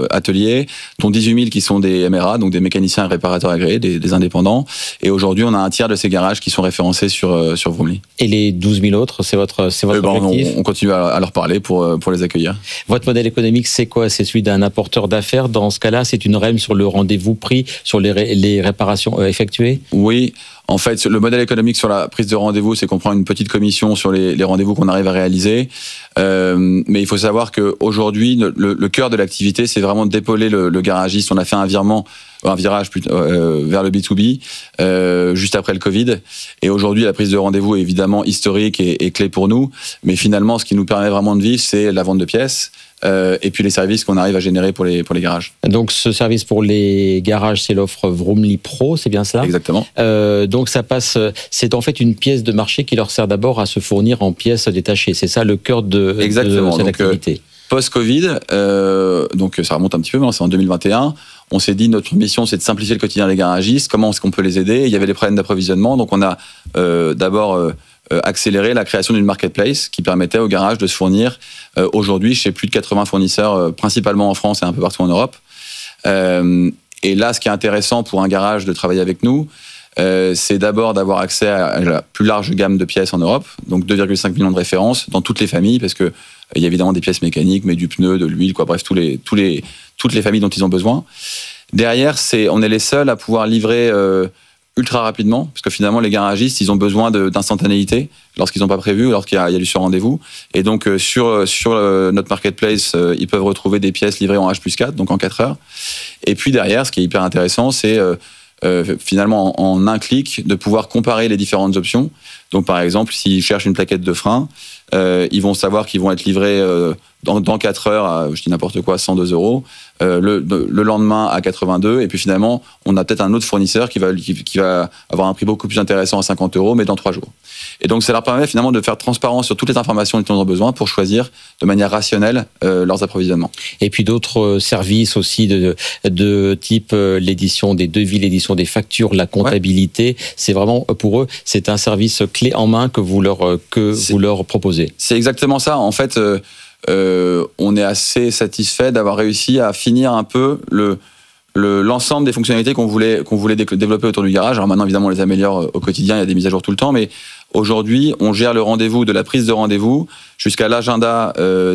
ateliers, dont 18 000 qui sont des MRA, donc des mécaniciens et réparateurs agréés, des indépendants. Et aujourd'hui, on a un tiers de ces garages qui sont référencés sur Vroomly. Et les 12 000 autres, c'est votre objectif? On continue à leur parler pour les accueillir. Votre modèle économique, c'est quoi? C'est celui d'un apporteur d'affaires. Dans ce cas-là, c'est une REM sur le rendez-vous pris, sur les réparations effectuées? Oui. En fait, le modèle économique sur la prise de rendez-vous, c'est qu'on prend une petite commission sur les rendez-vous qu'on arrive à réaliser. Mais il faut savoir qu'aujourd'hui, le cœur de l'activité, c'est vraiment d'épauler le garagiste. On a fait un virage vers le B2B juste après le Covid. Et aujourd'hui, la prise de rendez-vous est évidemment historique et clé pour nous. Mais finalement, ce qui nous permet vraiment de vivre, c'est la vente de pièces. Et puis les services qu'on arrive à générer pour les garages. Donc ce service pour les garages, c'est l'offre Vroomly Pro, c'est bien ça? Exactement. Donc ça passe, c'est en fait une pièce de marché qui leur sert d'abord à se fournir en pièces détachées. C'est ça le cœur de cette activité. Post-Covid, donc ça remonte un petit peu, mais c'est en 2021. On s'est dit notre mission, c'est de simplifier le quotidien des garagistes. Comment est-ce qu'on peut les aider? Il y avait des problèmes d'approvisionnement, donc on a d'abord accélérer la création d'une marketplace qui permettait aux garages de se fournir aujourd'hui chez plus de 80 fournisseurs, principalement en France et un peu partout en Europe. Et là, ce qui est intéressant pour un garage de travailler avec nous, c'est d'abord d'avoir accès à la plus large gamme de pièces en Europe, donc 2,5 millions de références dans toutes les familles, parce que il y a évidemment des pièces mécaniques, mais du pneu, de l'huile, bref, toutes les familles dont ils ont besoin. Derrière, on est les seuls à pouvoir livrer ultra rapidement, parce que finalement les garagistes, ils ont besoin d'instantanéité lorsqu'ils n'ont pas prévu ou lorsqu'il y a du sur-rendez-vous. Et donc sur notre marketplace, ils peuvent retrouver des pièces livrées en H+4, donc en 4 heures. Et puis derrière, ce qui est hyper intéressant, c'est finalement en un clic de pouvoir comparer les différentes options. Donc par exemple, s'ils cherchent une plaquette de frein, ils vont savoir qu'ils vont être livrés dans 4 heures à, je dis n'importe quoi, 102 €, le lendemain à 82, et puis finalement, on a peut-être un autre fournisseur qui va avoir un prix beaucoup plus intéressant à 50 €, mais dans 3 jours. Et donc, ça leur permet finalement de faire transparence sur toutes les informations dont ils ont besoin pour choisir de manière rationnelle leurs approvisionnements. Et puis d'autres services aussi de type l'édition des devis, l'édition des factures, la comptabilité. Ouais. C'est vraiment, pour eux, c'est un service clé en main que vous leur proposez. C'est exactement ça. En fait, on est assez satisfait d'avoir réussi à finir un peu l'ensemble des fonctionnalités qu'on voulait développer autour du garage. Alors maintenant, évidemment, on les améliore au quotidien, il y a des mises à jour tout le temps, mais aujourd'hui, on gère le rendez-vous, de la prise de rendez-vous jusqu'à l'agenda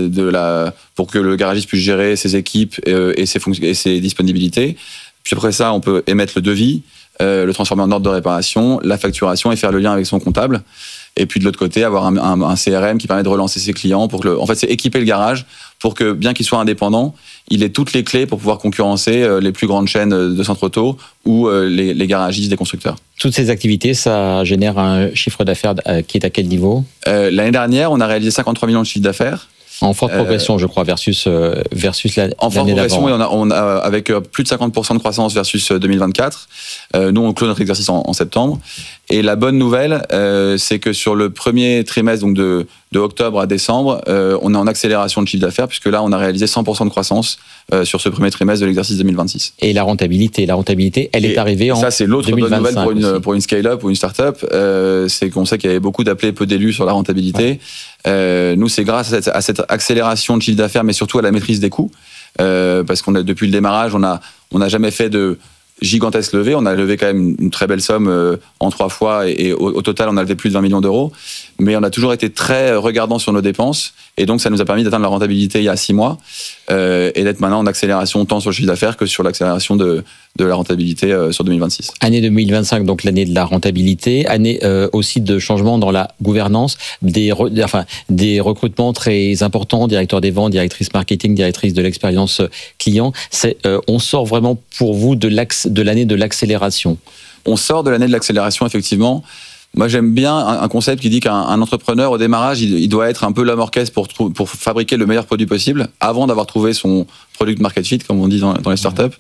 pour que le garagiste puisse gérer ses équipes et ses disponibilités. Puis après ça, on peut émettre le devis, le transformer en ordre de réparation, la facturation et faire le lien avec son comptable. Et puis de l'autre côté, avoir un CRM qui permet de relancer ses clients. En fait, c'est équiper le garage pour que, bien qu'il soit indépendant, il ait toutes les clés pour pouvoir concurrencer les plus grandes chaînes de centres auto ou les garagistes des constructeurs. Toutes ces activités, ça génère un chiffre d'affaires qui est à quel niveau? L'année dernière, on a réalisé 53 millions de chiffre d'affaires. En forte progression, je crois, versus l'année d'avant. En forte progression, et on a avec plus de 50% de croissance versus 2024. Nous, on clôt notre exercice en septembre. Et la bonne nouvelle, c'est que sur le premier trimestre, donc de octobre à décembre, on est en accélération de chiffre d'affaires, puisque là, on a réalisé 100% de croissance sur ce premier trimestre de l'exercice 2026. Et la rentabilité, elle est arrivée en 2025. Ça, c'est l'autre bonne nouvelle pour une scale-up ou une start-up, c'est qu'on sait qu'il y avait beaucoup d'appelés, peu d'élus sur la rentabilité. Ouais. Nous, c'est grâce à cette accélération de chiffre d'affaires, mais surtout à la maîtrise des coûts, parce depuis le démarrage, on n'a jamais fait de gigantesque levée. On a levé quand même une très belle somme en 3 fois, et au total, on a levé plus de 20 millions d'euros. Mais on a toujours été très regardant sur nos dépenses, et donc ça nous a permis d'atteindre la rentabilité il y a 6 mois, et d'être maintenant en accélération tant sur le chiffre d'affaires que sur l'accélération de la rentabilité sur 2026. Année 2025, donc l'année de la rentabilité, année aussi de changement dans la gouvernance, des recrutements très importants, directeur des ventes, directrice marketing, directrice de l'expérience client. On sort vraiment pour vous de l'année de l'accélération. On sort de l'année de l'accélération, effectivement. Moi, j'aime bien un concept qui dit qu'un entrepreneur, au démarrage, il doit être un peu l'homme orchestre pour fabriquer le meilleur produit possible avant d'avoir trouvé son product market fit, comme on dit dans les startups.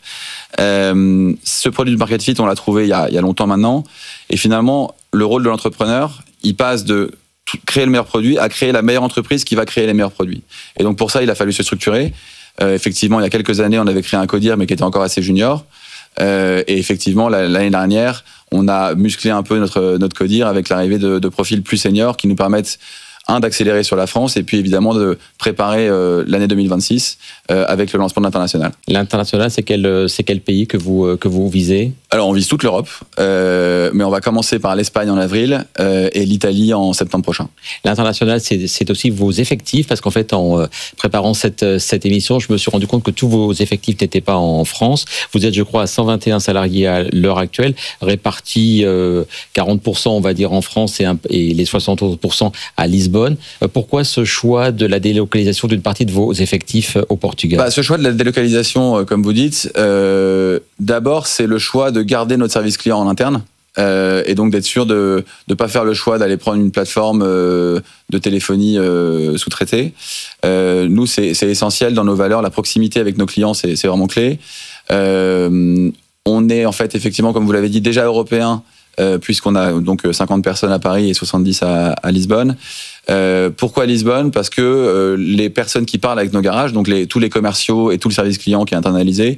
Ce produit market fit, on l'a trouvé il y a longtemps maintenant. Et finalement, le rôle de l'entrepreneur, il passe de créer le meilleur produit à créer la meilleure entreprise qui va créer les meilleurs produits. Et donc, pour ça, il a fallu se structurer. Effectivement, il y a quelques années, on avait créé un codir, mais qui était encore assez junior. Et effectivement, l'année dernière, on a musclé un peu notre codir avec l'arrivée de profils plus seniors qui nous permettent d'accélérer sur la France et puis évidemment de préparer l'année 2026 avec le lancement de l'international. L'international, c'est quel pays que vous visez ? Alors on vise toute l'Europe, mais on va commencer par l'Espagne en avril et l'Italie en septembre prochain. L'international, c'est aussi vos effectifs, parce qu'en fait, en préparant cette émission, je me suis rendu compte que tous vos effectifs n'étaient pas en France. Vous êtes, je crois, à 121 salariés à l'heure actuelle, répartis 40%, on va dire, en France et les 71% à Lisbonne. Pourquoi ce choix de la délocalisation d'une partie de vos effectifs au Portugal ? Ce choix de la délocalisation, comme vous dites, d'abord, c'est le choix de garder notre service client en interne. Et donc d'être sûr de ne pas faire le choix d'aller prendre une plateforme de téléphonie sous-traitée. Nous, c'est essentiel dans nos valeurs. La proximité avec nos clients, c'est vraiment clé. On est en fait, effectivement, comme vous l'avez dit, déjà européen, puisqu'on a donc 50 personnes à Paris et 70 à Lisbonne. Pourquoi Lisbonne ? Parce que les personnes qui parlent avec nos garages, donc tous les commerciaux et tout le service client qui est internalisé,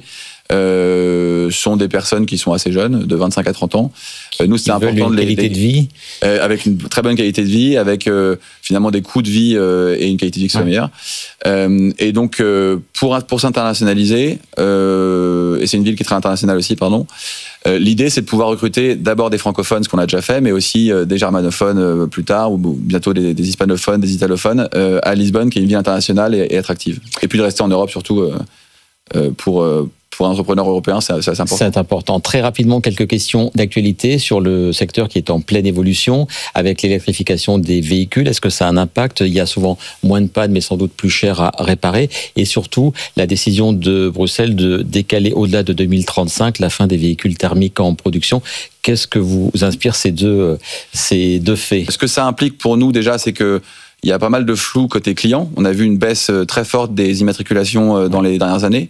sont des personnes qui sont assez jeunes, de 25 à 30 ans. Nous, c'est important de qualité de vie, avec une très bonne qualité de vie, avec finalement des coûts de vie et une qualité de vie qui soit meilleure. Et donc, pour s'internationaliser, et c'est une ville qui est très internationale aussi, l'idée, c'est de pouvoir recruter d'abord des francophones, ce qu'on a déjà fait, mais aussi des germanophones plus tard, ou bientôt des hispanophones, des italophones, à Lisbonne, qui est une ville internationale et attractive. Et puis de rester en Europe, surtout pour un entrepreneur européen, c'est assez important. C'est important. Très rapidement, quelques questions d'actualité sur le secteur qui est en pleine évolution avec l'électrification des véhicules. Est-ce que ça a un impact ? Il y a souvent moins de pannes, mais sans doute plus cher à réparer. Et surtout, la décision de Bruxelles de décaler au-delà de 2035 la fin des véhicules thermiques en production. Qu'est-ce que vous inspire ces deux faits ? Ce que ça implique pour nous, déjà, c'est que il y a pas mal de flou côté client. On a vu une baisse très forte des immatriculations dans les dernières années.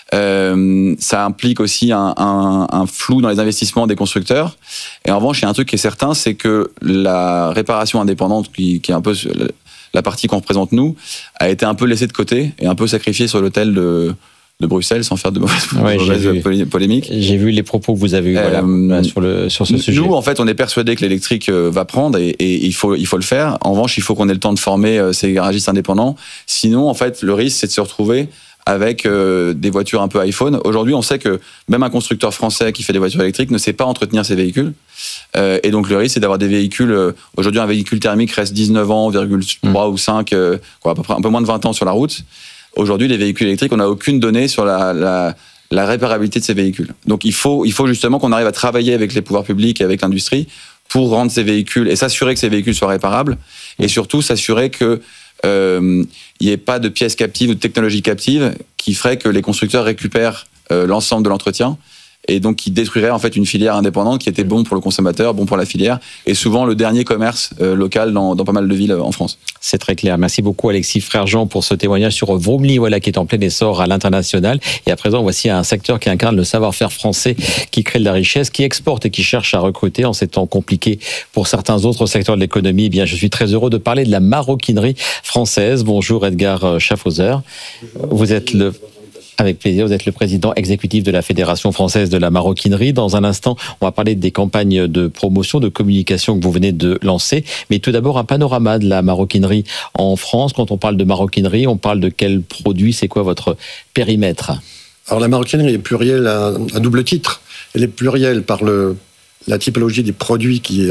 Ça implique aussi un flou dans les investissements des constructeurs. Et en revanche, il y a un truc qui est certain, c'est que la réparation indépendante, qui est un peu la partie qu'on représente nous, a été un peu laissée de côté et un peu sacrifiée sur l'autel de Bruxelles, sans faire de mauvaises polémiques. J'ai vu les propos que vous avez eus sur ce sujet. Nous, en fait, on est persuadés que l'électrique va prendre et il faut le faire. En revanche, il faut qu'on ait le temps de former ces garagistes indépendants. Sinon, en fait, le risque, c'est de se retrouver avec des voitures un peu iPhone. Aujourd'hui, on sait que même un constructeur français qui fait des voitures électriques ne sait pas entretenir ses véhicules. Et donc, le risque, c'est d'avoir des véhicules... aujourd'hui, un véhicule thermique reste 19 ans, 3 ou 5, à peu près un peu moins de 20 ans sur la route. Aujourd'hui, les véhicules électriques, on n'a aucune donnée sur la réparabilité de ces véhicules. Donc, il faut justement qu'on arrive à travailler avec les pouvoirs publics et avec l'industrie pour rendre ces véhicules et s'assurer que ces véhicules soient réparables et surtout s'assurer que il n'y ait pas de pièces captives ou de technologies captives qui ferait que les constructeurs récupèrent l'ensemble de l'entretien et donc qui détruirait en fait une filière indépendante qui était bon pour le consommateur, bon pour la filière et souvent le dernier commerce local dans pas mal de villes en France. C'est très clair. Merci beaucoup Alexis Frère-Jean pour ce témoignage sur Vroomly, qui est en plein essor à l'international. Et à présent, voici un secteur qui incarne le savoir-faire français, qui crée de la richesse, qui exporte et qui cherche à recruter en ces temps compliqués pour certains autres secteurs de l'économie. Eh bien, je suis très heureux de parler de la maroquinerie française. Bonjour Edgar Schaffhauser. Vous êtes Avec plaisir, vous êtes le président exécutif de la Fédération française de la maroquinerie. Dans un instant, on va parler des campagnes de promotion, de communication que vous venez de lancer. Mais tout d'abord, un panorama de la maroquinerie en France. Quand on parle de maroquinerie, on parle de quel produit ? C'est quoi votre périmètre ? Alors la maroquinerie est plurielle à double titre. Elle est plurielle par la typologie des produits qui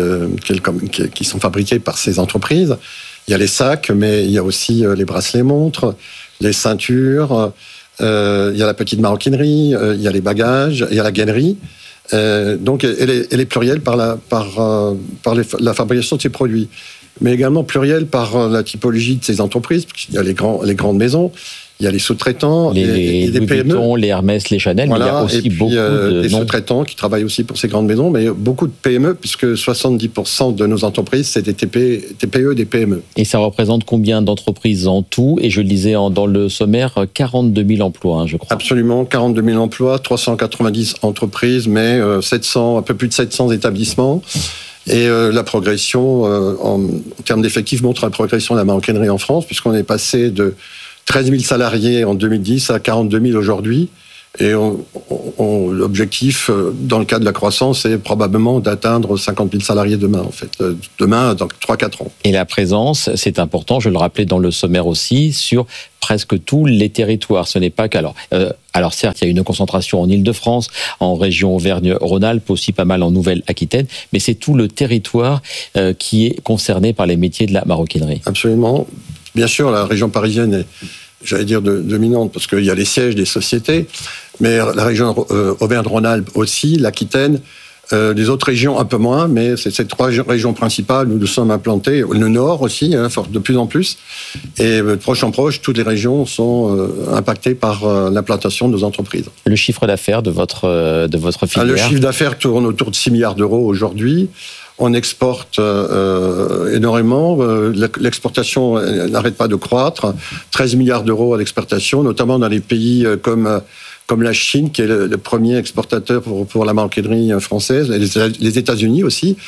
sont fabriqués par ces entreprises. Il y a les sacs, mais il y a aussi les bracelets-montres, les ceintures... il y a la petite maroquinerie, il y a les bagages, il y a la gainerie. Donc, elle est plurielle par la fabrication de ces produits, mais également plurielle par la typologie de ces entreprises. Il y a les grandes maisons, il y a les sous-traitants, les PME, Vuitton, les Hermès, les Chanel, mais il y a aussi beaucoup des sous-traitants qui travaillent aussi pour ces grandes maisons, mais beaucoup de PME, puisque 70% de nos entreprises, c'est des TPE, des PME. Et ça représente combien d'entreprises en tout ? Et je le disais dans le sommaire, 42 000 emplois, je crois. Absolument, 42 000 emplois, 390 entreprises, mais un peu plus de 700 établissements. Et la progression, en termes d'effectifs, montre la progression de la maroquinerie en France, puisqu'on est passé de 13 000 salariés en 2010 à 42 000 aujourd'hui. Et l'objectif, dans le cas de la croissance, c'est probablement d'atteindre 50 000 salariés demain, en fait. Demain, dans 3-4 ans. Et la présence, c'est important, je le rappelais dans le sommaire aussi, sur presque tous les territoires. Ce n'est pas qu'alors. Alors certes, il y a une concentration en Île-de-France, en région Auvergne-Rhône-Alpes, aussi pas mal en Nouvelle-Aquitaine, mais c'est tout le territoire qui est concerné par les métiers de la maroquinerie. Absolument. Bien sûr, la région parisienne est, j'allais dire, dominante, parce qu'il y a les sièges des sociétés, mais la région Auvergne-Rhône-Alpes aussi, l'Aquitaine, les autres régions un peu moins, mais c'est ces 3 régions principales où nous sommes implantés. Le Nord aussi, de plus en plus. Et de proche en proche, toutes les régions sont impactées par l'implantation de nos entreprises. Le chiffre d'affaires de votre filière? Le chiffre d'affaires tourne autour de 6 milliards d'euros aujourd'hui. On exporte énormément. L'exportation n'arrête pas de croître. 13 milliards d'euros à l'exportation, notamment dans les pays comme la Chine, qui est le premier exportateur pour la maroquinerie française, les États-Unis aussi,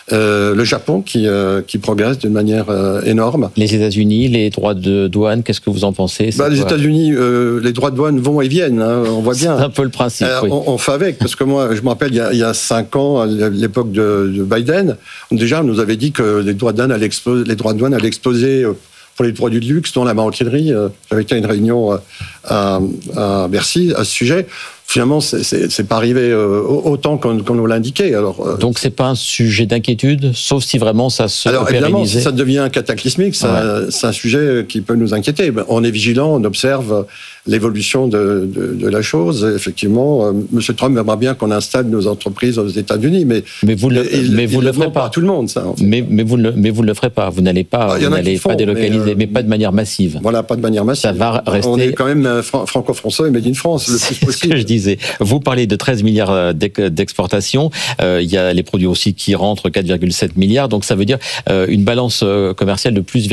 le Japon qui progresse d'une manière énorme. Les États-Unis, les droits de douane, qu'est-ce que vous en pensez? Les États-Unis, les droits de douane vont et viennent, on voit bien. C'est un peu le principe, oui. On fait avec, parce que moi, je me rappelle, il y a 5 ans, à l'époque de Biden, déjà, on nous avait dit que les droits de douane allaient exploser pour les produits de luxe, dont la maroquinerie. J'avais été à une réunion à Bercy à ce sujet. Finalement, c'est pas arrivé autant qu'on nous l'indiquait. Donc, c'est pas un sujet d'inquiétude, sauf si vraiment ça se Alors, évidemment, si ça devient cataclysmique, c'est un sujet qui peut nous inquiéter. On est vigilant, on observe l'évolution de la chose. Effectivement, M. Trump aimerait bien qu'on installe nos entreprises aux États-Unis, mais vous le ferez pas. Tout le monde, ça. En fait. Mais vous ne le ferez pas. Vous n'allez pas, pas délocaliser, mais pas de manière massive. Voilà, pas de manière massive. Ça va rester. On est quand même franco-français et made in France, le plus possible. C'est ce que je disais. Vous parlez de 13 milliards d'exportation. Il y a les produits aussi qui rentrent, 4,7 milliards. Donc ça veut dire une balance commerciale de plus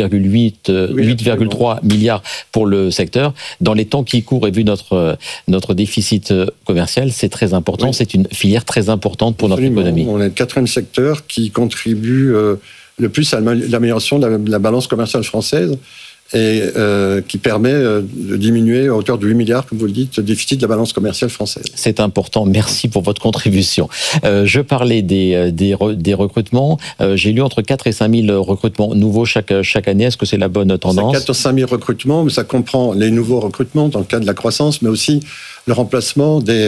8,3 milliards pour le secteur. Dans les temps qui courent et vu notre déficit commercial, c'est très important. Oui. C'est une filière très importante pour notre économie. On est le 4e secteur qui contribue le plus à l'amélioration de la balance commerciale française et qui permet de diminuer à hauteur de 8 milliards, comme vous le dites, le déficit de la balance commerciale française. C'est important, merci pour votre contribution. Je parlais des recrutements. J'ai lu entre 4 et 5 000 recrutements nouveaux chaque année. Est-ce que c'est la bonne tendance? 4 ou 5 000 recrutements, mais ça comprend les nouveaux recrutements dans le cadre de la croissance, mais aussi le remplacement des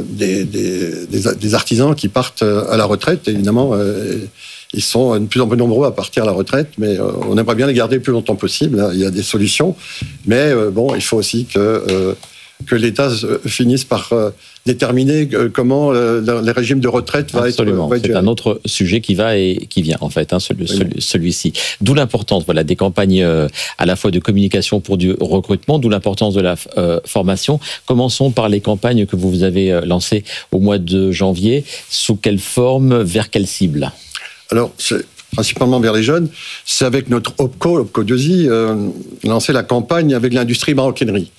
artisans qui partent à la retraite, évidemment. Ils sont de plus en plus nombreux à partir à la retraite, mais on aimerait bien les garder le plus longtemps possible. Il y a des solutions, mais il faut aussi que l'État finisse par déterminer comment le régime de retraite va être. C'est un autre sujet qui va et qui vient, en fait, celui-ci. D'où l'importance des campagnes à la fois de communication pour du recrutement, d'où l'importance de la formation. Commençons par les campagnes que vous avez lancées au mois de janvier. Sous quelle forme, vers quelle cible? Alors, c'est principalement vers les jeunes. C'est avec notre OPCO 2i, lancé la campagne avec l'industrie maroquinerie.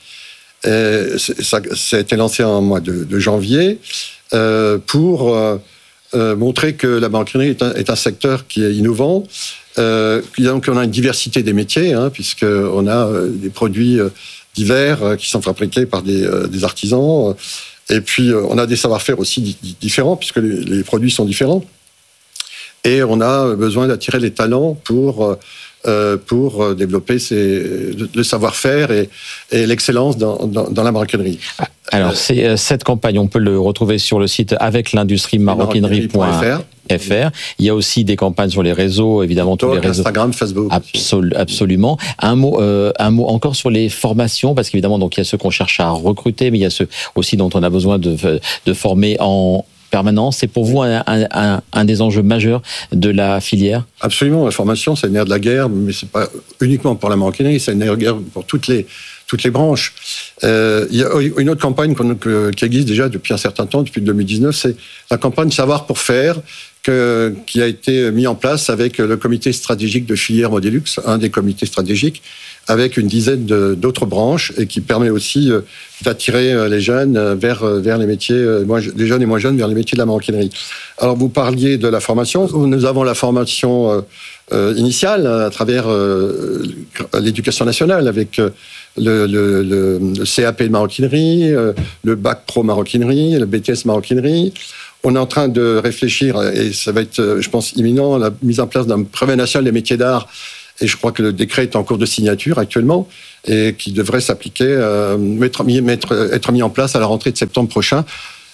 Ça a été lancé en mois de janvier pour montrer que la maroquinerie est un secteur qui est innovant. Donc, on a une diversité des métiers, puisqu'on a des produits divers qui sont fabriqués par des artisans. Et puis, on a des savoir-faire aussi différents, puisque les produits sont différents. Et on a besoin d'attirer les talents pour développer le savoir-faire et l'excellence dans la maroquinerie. Alors, cette campagne, on peut le retrouver sur le site aveclindustrie-maroquinerie.fr. Il y a aussi des campagnes sur les réseaux, évidemment, tous les réseaux. Instagram, Facebook. Absolument. Un mot encore sur les formations, parce qu'évidemment, donc, il y a ceux qu'on cherche à recruter, mais il y a ceux aussi dont on a besoin de former en permanence. C'est pour vous un des enjeux majeurs de la filière? Absolument. La formation, c'est le nerf de la guerre, mais c'est pas uniquement pour la maroquinerie, c'est le nerf de la guerre pour toutes les branches. Il y a une autre campagne qui existe déjà depuis un certain temps, depuis 2019, c'est la campagne Savoir pour faire, qui a été mis en place avec le comité stratégique de filière Modélux, un des comités stratégiques, avec une dizaine d'autres branches, et qui permet aussi d'attirer les jeunes vers les métiers, les jeunes et moins jeunes, vers les métiers de la maroquinerie. Alors, vous parliez de la formation. Nous avons la formation initiale à travers l'éducation nationale, avec le CAP de maroquinerie, le bac pro maroquinerie, le BTS maroquinerie. On est en train de réfléchir, et ça va être, je pense, imminent, la mise en place d'un brevet national des métiers d'art. Et je crois que le décret est en cours de signature actuellement et qui devrait s'appliquer, être mis en place à la rentrée de septembre prochain.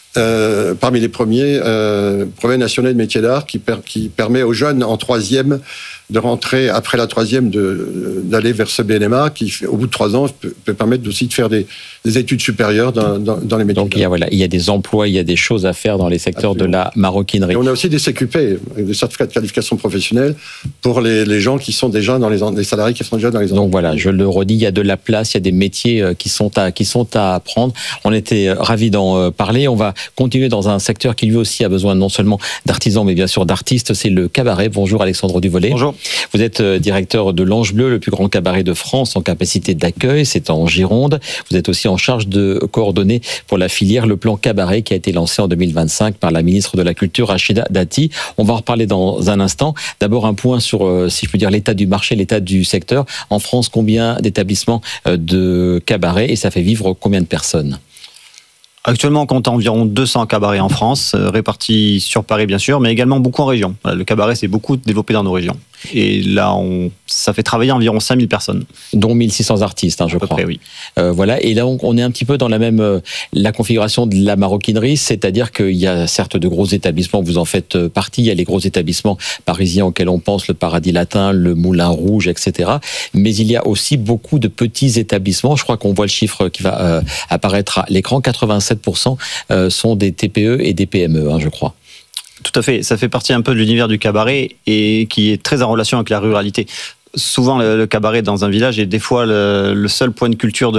Parmi les premiers, brevet national de métiers d'art qui permet aux jeunes en troisième de rentrer après la troisième, d'aller vers ce BNMA qui, au bout de 3 ans, peut permettre aussi de faire des études supérieures dans les métiers. Donc il y a des emplois, il y a des choses à faire dans les secteurs de la maroquinerie. Et on a aussi des CQP, des certificats de qualification professionnelle, pour les gens qui sont déjà les salariés qui sont déjà dans les entreprises. Donc voilà, je le redis, il y a de la place, il y a des métiers qui sont à apprendre. On était ravis d'en parler. On va continuer dans un secteur qui lui aussi a besoin non seulement d'artisans, mais bien sûr d'artistes. C'est le cabaret. Bonjour Alexandre Duvollet. Bonjour. Vous êtes directeur de l'Ange Bleu, le plus grand cabaret de France en capacité d'accueil. C'est en Gironde. Vous êtes aussi en charge de coordonner pour la filière le plan cabaret qui a été lancé en 2025 par la ministre de la Culture, Rachida Dati. On va en reparler dans un instant. D'abord, un point sur, si je peux dire, l'état du marché, l'état du secteur. En France, combien d'établissements de cabaret et ça fait vivre combien de personnes ? Actuellement, on compte environ 200 cabarets en France, répartis sur Paris bien sûr, mais également beaucoup en région. Le cabaret s'est beaucoup développé dans nos régions. Et là, ça fait travailler environ 5000 personnes. Dont 1600 artistes, je crois. Près, oui. Voilà. Et là, on est un petit peu dans la configuration de la maroquinerie, c'est-à-dire qu'il y a certes de gros établissements, vous en faites partie, il y a les gros établissements parisiens auxquels on pense, le Paradis Latin, le Moulin Rouge, etc. Mais il y a aussi beaucoup de petits établissements. Je crois qu'on voit le chiffre qui va apparaître à l'écran. 87% sont des TPE et des PME, je crois. Tout à fait, ça fait partie un peu de l'univers du cabaret et qui est très en relation avec la ruralité. Souvent, le cabaret dans un village est des fois le seul point de culture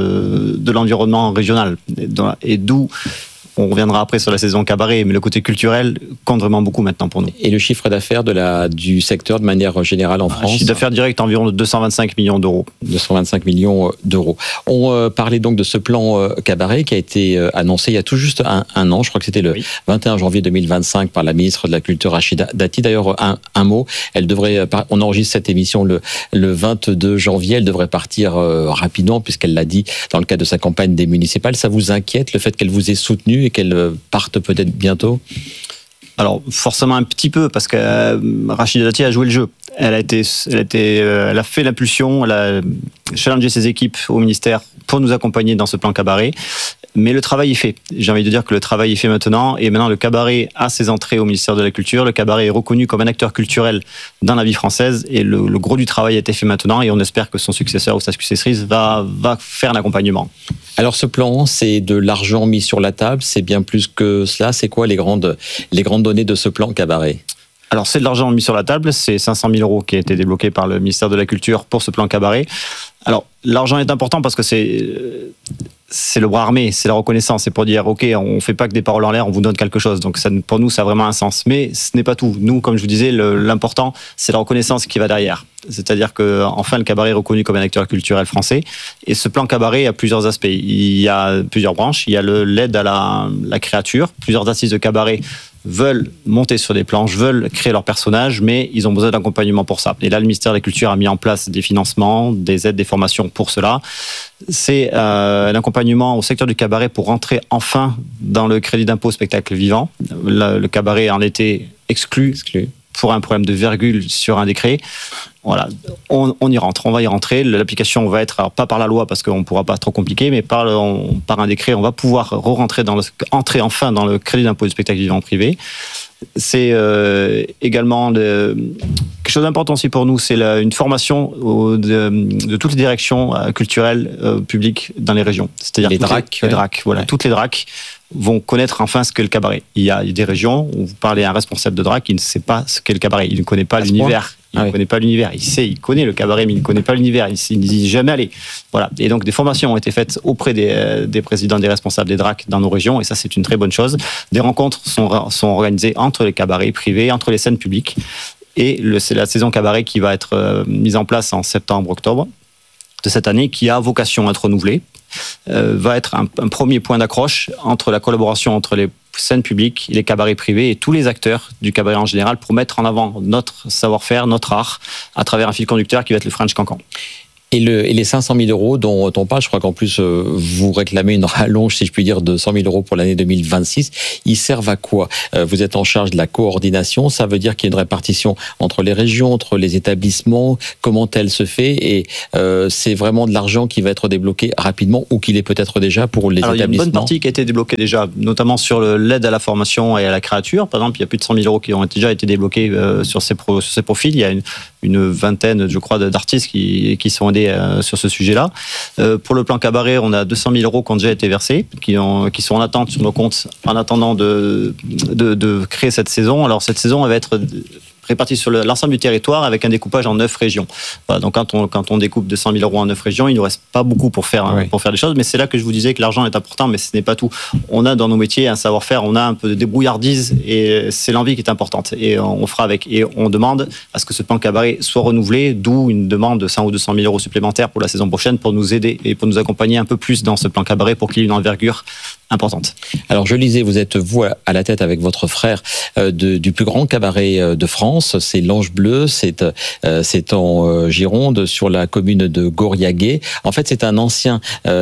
de l'environnement régional. Et d'où, on reviendra après sur la saison cabaret, mais le côté culturel compte vraiment beaucoup maintenant pour nous. Et le chiffre d'affaires du secteur de manière générale en France ? Chiffre d'affaires direct environ de 225 millions d'euros. 225 millions d'euros. On parlait donc de ce plan cabaret qui a été annoncé il y a tout juste un an, je crois que c'était le 21 janvier 2025 par la ministre de la Culture Rachida Dati. D'ailleurs, un mot, on enregistre cette émission le 22 janvier, elle devrait partir rapidement puisqu'elle l'a dit dans le cadre de sa campagne des municipales. Ça vous inquiète le fait qu'elle vous ait soutenu et qu'elle parte peut-être bientôt ? Alors forcément un petit peu parce que Rachida Dati a joué le jeu. Elle a fait l'impulsion, elle a challengé ses équipes au ministère pour nous accompagner dans ce plan cabaret. Mais le travail est fait. J'ai envie de dire que le travail est fait maintenant. Et maintenant, le cabaret a ses entrées au ministère de la Culture. Le cabaret est reconnu comme un acteur culturel dans la vie française. Et le gros du travail a été fait maintenant. Et on espère que son successeur ou sa successrice va faire l'accompagnement. Alors ce plan, c'est de l'argent mis sur la table. C'est bien plus que cela. C'est quoi les grandes données de ce plan cabaret ? Alors, c'est de l'argent mis sur la table. C'est 500 000 euros qui a été débloqué par le ministère de la Culture pour ce plan cabaret. Alors, l'argent est important parce que c'est le bras armé, c'est la reconnaissance. C'est pour dire, OK, on ne fait pas que des paroles en l'air, on vous donne quelque chose. Donc, pour nous, ça a vraiment un sens. Mais ce n'est pas tout. Nous, comme je vous disais, l'important, c'est la reconnaissance qui va derrière. C'est-à-dire qu'enfin, le cabaret est reconnu comme un acteur culturel français. Et ce plan cabaret a plusieurs aspects. Il y a plusieurs branches. Il y a l'aide à la créature. Plusieurs artistes de cabaret veulent monter sur des planches, veulent créer leur personnage, mais ils ont besoin d'accompagnement pour ça. Et là, le ministère de la Culture a mis en place des financements, des aides, des formations pour cela. C'est un accompagnement au secteur du cabaret pour rentrer enfin dans le crédit d'impôt spectacle vivant. Le cabaret en était exclu pour un problème de virgule sur un décret. Voilà, on y rentre, on va y rentrer. L'application va être, alors pas par la loi parce qu'on ne pourra pas trop compliquer, mais par un décret, on va pouvoir entrer enfin dans le crédit d'impôt du spectacle vivant privé. C'est également quelque chose d'important aussi pour nous, c'est une formation de toutes les directions culturelles publiques dans les régions. C'est-à-dire les DRAC. Voilà, toutes les DRAC vont connaître enfin ce qu'est le cabaret. Il y a des régions où vous parlez à un responsable de DRAC, il ne sait pas ce qu'est le cabaret, il ne connaît pas l'univers. Il ne connaît pas l'univers. Il connaît le cabaret, mais il ne connaît pas l'univers. Il n'y est jamais allé. Voilà. Et donc, des formations ont été faites auprès des présidents, des responsables des DRAC dans nos régions. Et ça, c'est une très bonne chose. Des rencontres sont organisées entre les cabarets privés, entre les scènes publiques. Et c'est la saison cabaret qui va être mise en place en septembre-octobre de cette année, qui a vocation à être renouvelée. Va être un premier point d'accroche entre la collaboration entre les scènes publiques, les cabarets privés et tous les acteurs du cabaret en général pour mettre en avant notre savoir-faire, notre art, à travers un fil conducteur qui va être le French Cancan. Et les 500 000 euros dont on parle, je crois qu'en plus, vous réclamez une rallonge, si je puis dire, de 100 000 euros pour l'année 2026. Ils servent à quoi? Vous êtes en charge de la coordination. Ça veut dire qu'il y a une répartition entre les régions, entre les établissements. Comment elle se fait? Et c'est vraiment de l'argent qui va être débloqué rapidement ou qu'il est peut-être déjà pour les établissements? Il y a une bonne partie qui a été débloquée déjà, notamment sur l'aide à la formation et à la créature. Par exemple, il y a plus de 100 000 euros qui ont déjà été débloqués sur ces profils. Il y a une vingtaine, je crois, d'artistes qui sont aidés sur ce sujet-là. Pour le plan cabaret, on a 200 000 euros qui ont déjà été versés, qui sont en attente sur nos comptes en attendant de créer cette saison. Alors cette saison, elle va être répartie sur l'ensemble du territoire avec un découpage en 9 régions. Voilà, donc quand on découpe 200 000 euros en 9 régions, il ne nous reste pas beaucoup pour faire des choses, mais c'est là que je vous disais que l'argent est important, mais ce n'est pas tout. On a dans nos métiers un savoir-faire, on a un peu de débrouillardise et c'est l'envie qui est importante et on fera avec. Et on demande à ce que ce plan cabaret soit renouvelé, d'où une demande de 100 ou 200 000 euros supplémentaires pour la saison prochaine pour nous aider et pour nous accompagner un peu plus dans ce plan cabaret pour qu'il y ait une envergure importante. Alors je lisais, vous êtes vous à la tête avec votre frère du plus grand cabaret de France, c'est l'Ange Bleu, c'est en Gironde sur la commune de Gauriaguet. En fait, c'est un ancien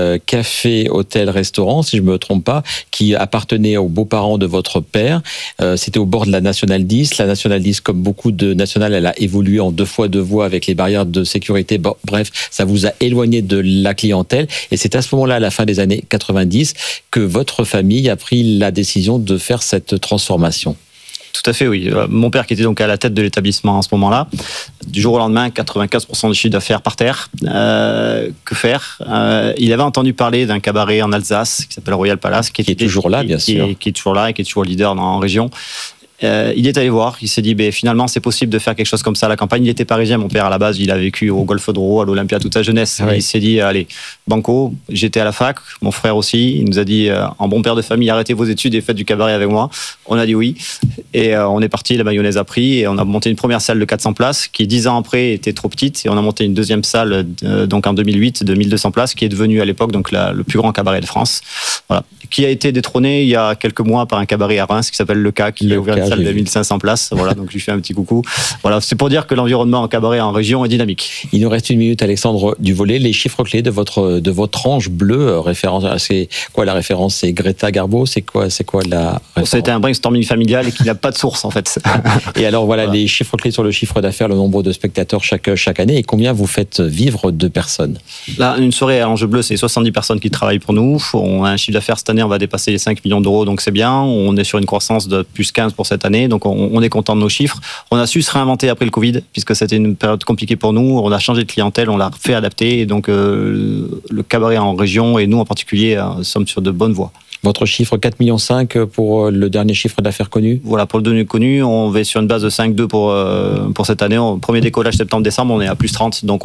café, hôtel, restaurant, si je me trompe pas, qui appartenait aux beaux-parents de votre père. C'était au bord de la Nationale 10. La Nationale 10, comme beaucoup de nationales, elle a évolué en 2 fois 2 voies avec les barrières de sécurité. Bon, bref, ça vous a éloigné de la clientèle et c'est à ce moment-là, à la fin des années 90, que votre famille a pris la décision de faire cette transformation. Tout à fait, oui. Mon père qui était donc à la tête de l'établissement à ce moment-là, du jour au lendemain, 95% du chiffre d'affaires par terre. Que faire? Il avait entendu parler d'un cabaret en Alsace qui s'appelle Royal Palace, qui est toujours là, bien sûr. Qui est toujours là et qui est toujours leader en région. Il est allé voir, il s'est dit finalement c'est possible de faire quelque chose comme ça à la campagne. Il était parisien, mon père à la base, il a vécu au Golfe d'Oro, à l'Olympia toute sa jeunesse. Oui. Il s'est dit allez, banco, j'étais à la fac, mon frère aussi, il nous a dit en bon père de famille, arrêtez vos études et faites du cabaret avec moi. On a dit oui et on est parti, la mayonnaise a pris et on a monté une première salle de 400 places qui 10 ans après était trop petite et on a monté une deuxième salle donc en 2008 de 1200 places qui est devenue à l'époque donc le plus grand cabaret de France. Voilà, qui a été détrôné il y a quelques mois par un cabaret à Reims qui s'appelle Le K, qui a ouvert une salle de 1500 places. Voilà, donc je lui fais un petit coucou. Voilà, c'est pour dire que l'environnement en cabaret en région est dynamique. Il nous reste 1 minute, Alexandre Duvollet. Les chiffres clés de votre Ange Bleu, référence, c'est quoi la référence? C'est Greta Garbo? C'est quoi la référence? C'était un brainstorming familial et qui n'a pas de source en fait. Et alors voilà, les chiffres clés sur le chiffre d'affaires, le nombre de spectateurs chaque année et combien vous faites vivre de personnes? Là, une soirée à Ange Bleu, c'est 70 personnes qui travaillent pour nous. On a un chiffre d'affaires cette année, on va dépasser les 5 millions d'euros, donc c'est bien. On est sur une croissance de plus 15 pour cette année, donc on est content de nos chiffres. On a su se réinventer après le Covid, puisque c'était une période compliquée pour nous. On a changé de clientèle, on l'a fait adapter, et donc le cabaret en région, et nous en particulier, sommes sur de bonnes voies. Votre chiffre 4,5 millions pour le dernier chiffre d'affaires connu? Voilà, pour le dernier connu, on va sur une base de 5,2 pour cette année. Premier décollage septembre-décembre, on est à plus 30, donc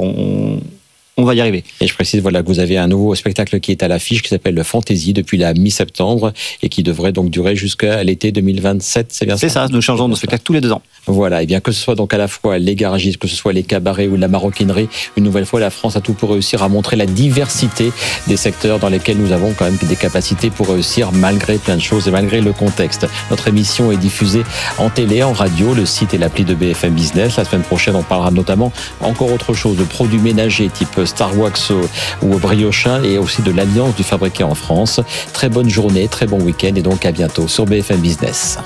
on va y arriver. Et je précise voilà, que vous avez un nouveau spectacle qui est à l'affiche, qui s'appelle le Fantasy, depuis la mi-septembre, et qui devrait donc durer jusqu'à l'été 2027, c'est bien ça? C'est ça, nous changeons nos spectacles tous les 2 ans. Voilà, et bien que ce soit donc à la fois les garagistes, que ce soit les cabarets ou la maroquinerie, une nouvelle fois la France a tout pour réussir à montrer la diversité des secteurs dans lesquels nous avons quand même des capacités pour réussir malgré plein de choses et malgré le contexte. Notre émission est diffusée en télé, en radio, le site et l'appli de BFM Business. La semaine prochaine, on parlera notamment encore autre chose, de produits ménagers type Star Wax ou Briochin et aussi de l'Alliance du fabriqué en France. Très bonne journée, très bon week-end et donc à bientôt sur BFM Business.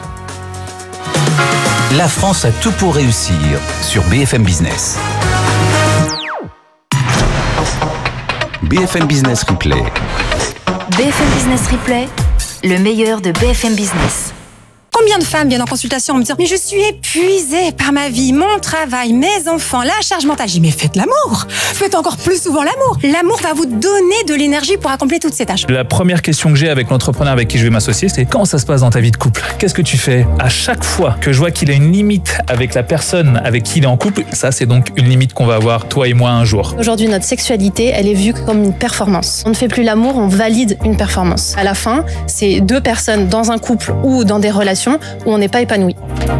La France a tout pour réussir sur BFM Business. BFM Business Replay. BFM Business Replay, le meilleur de BFM Business. Combien de femmes viennent en consultation en me disant « Mais je suis épuisée par ma vie, mon travail, mes enfants, la charge mentale. » Je dis « Mais faites l'amour. Faites encore plus souvent l'amour. L'amour va vous donner de l'énergie pour accomplir toutes ces tâches. » La première question que j'ai avec l'entrepreneur avec qui je vais m'associer, c'est comment ça se passe dans ta vie de couple? Qu'est-ce que tu fais? À chaque fois que je vois qu'il a une limite avec la personne avec qui il est en couple, ça c'est donc une limite qu'on va avoir, toi et moi, un jour. Aujourd'hui, notre sexualité, elle est vue comme une performance. On ne fait plus l'amour, on valide une performance. À la fin, c'est 2 personnes dans un couple ou dans des relations où on n'est pas épanoui.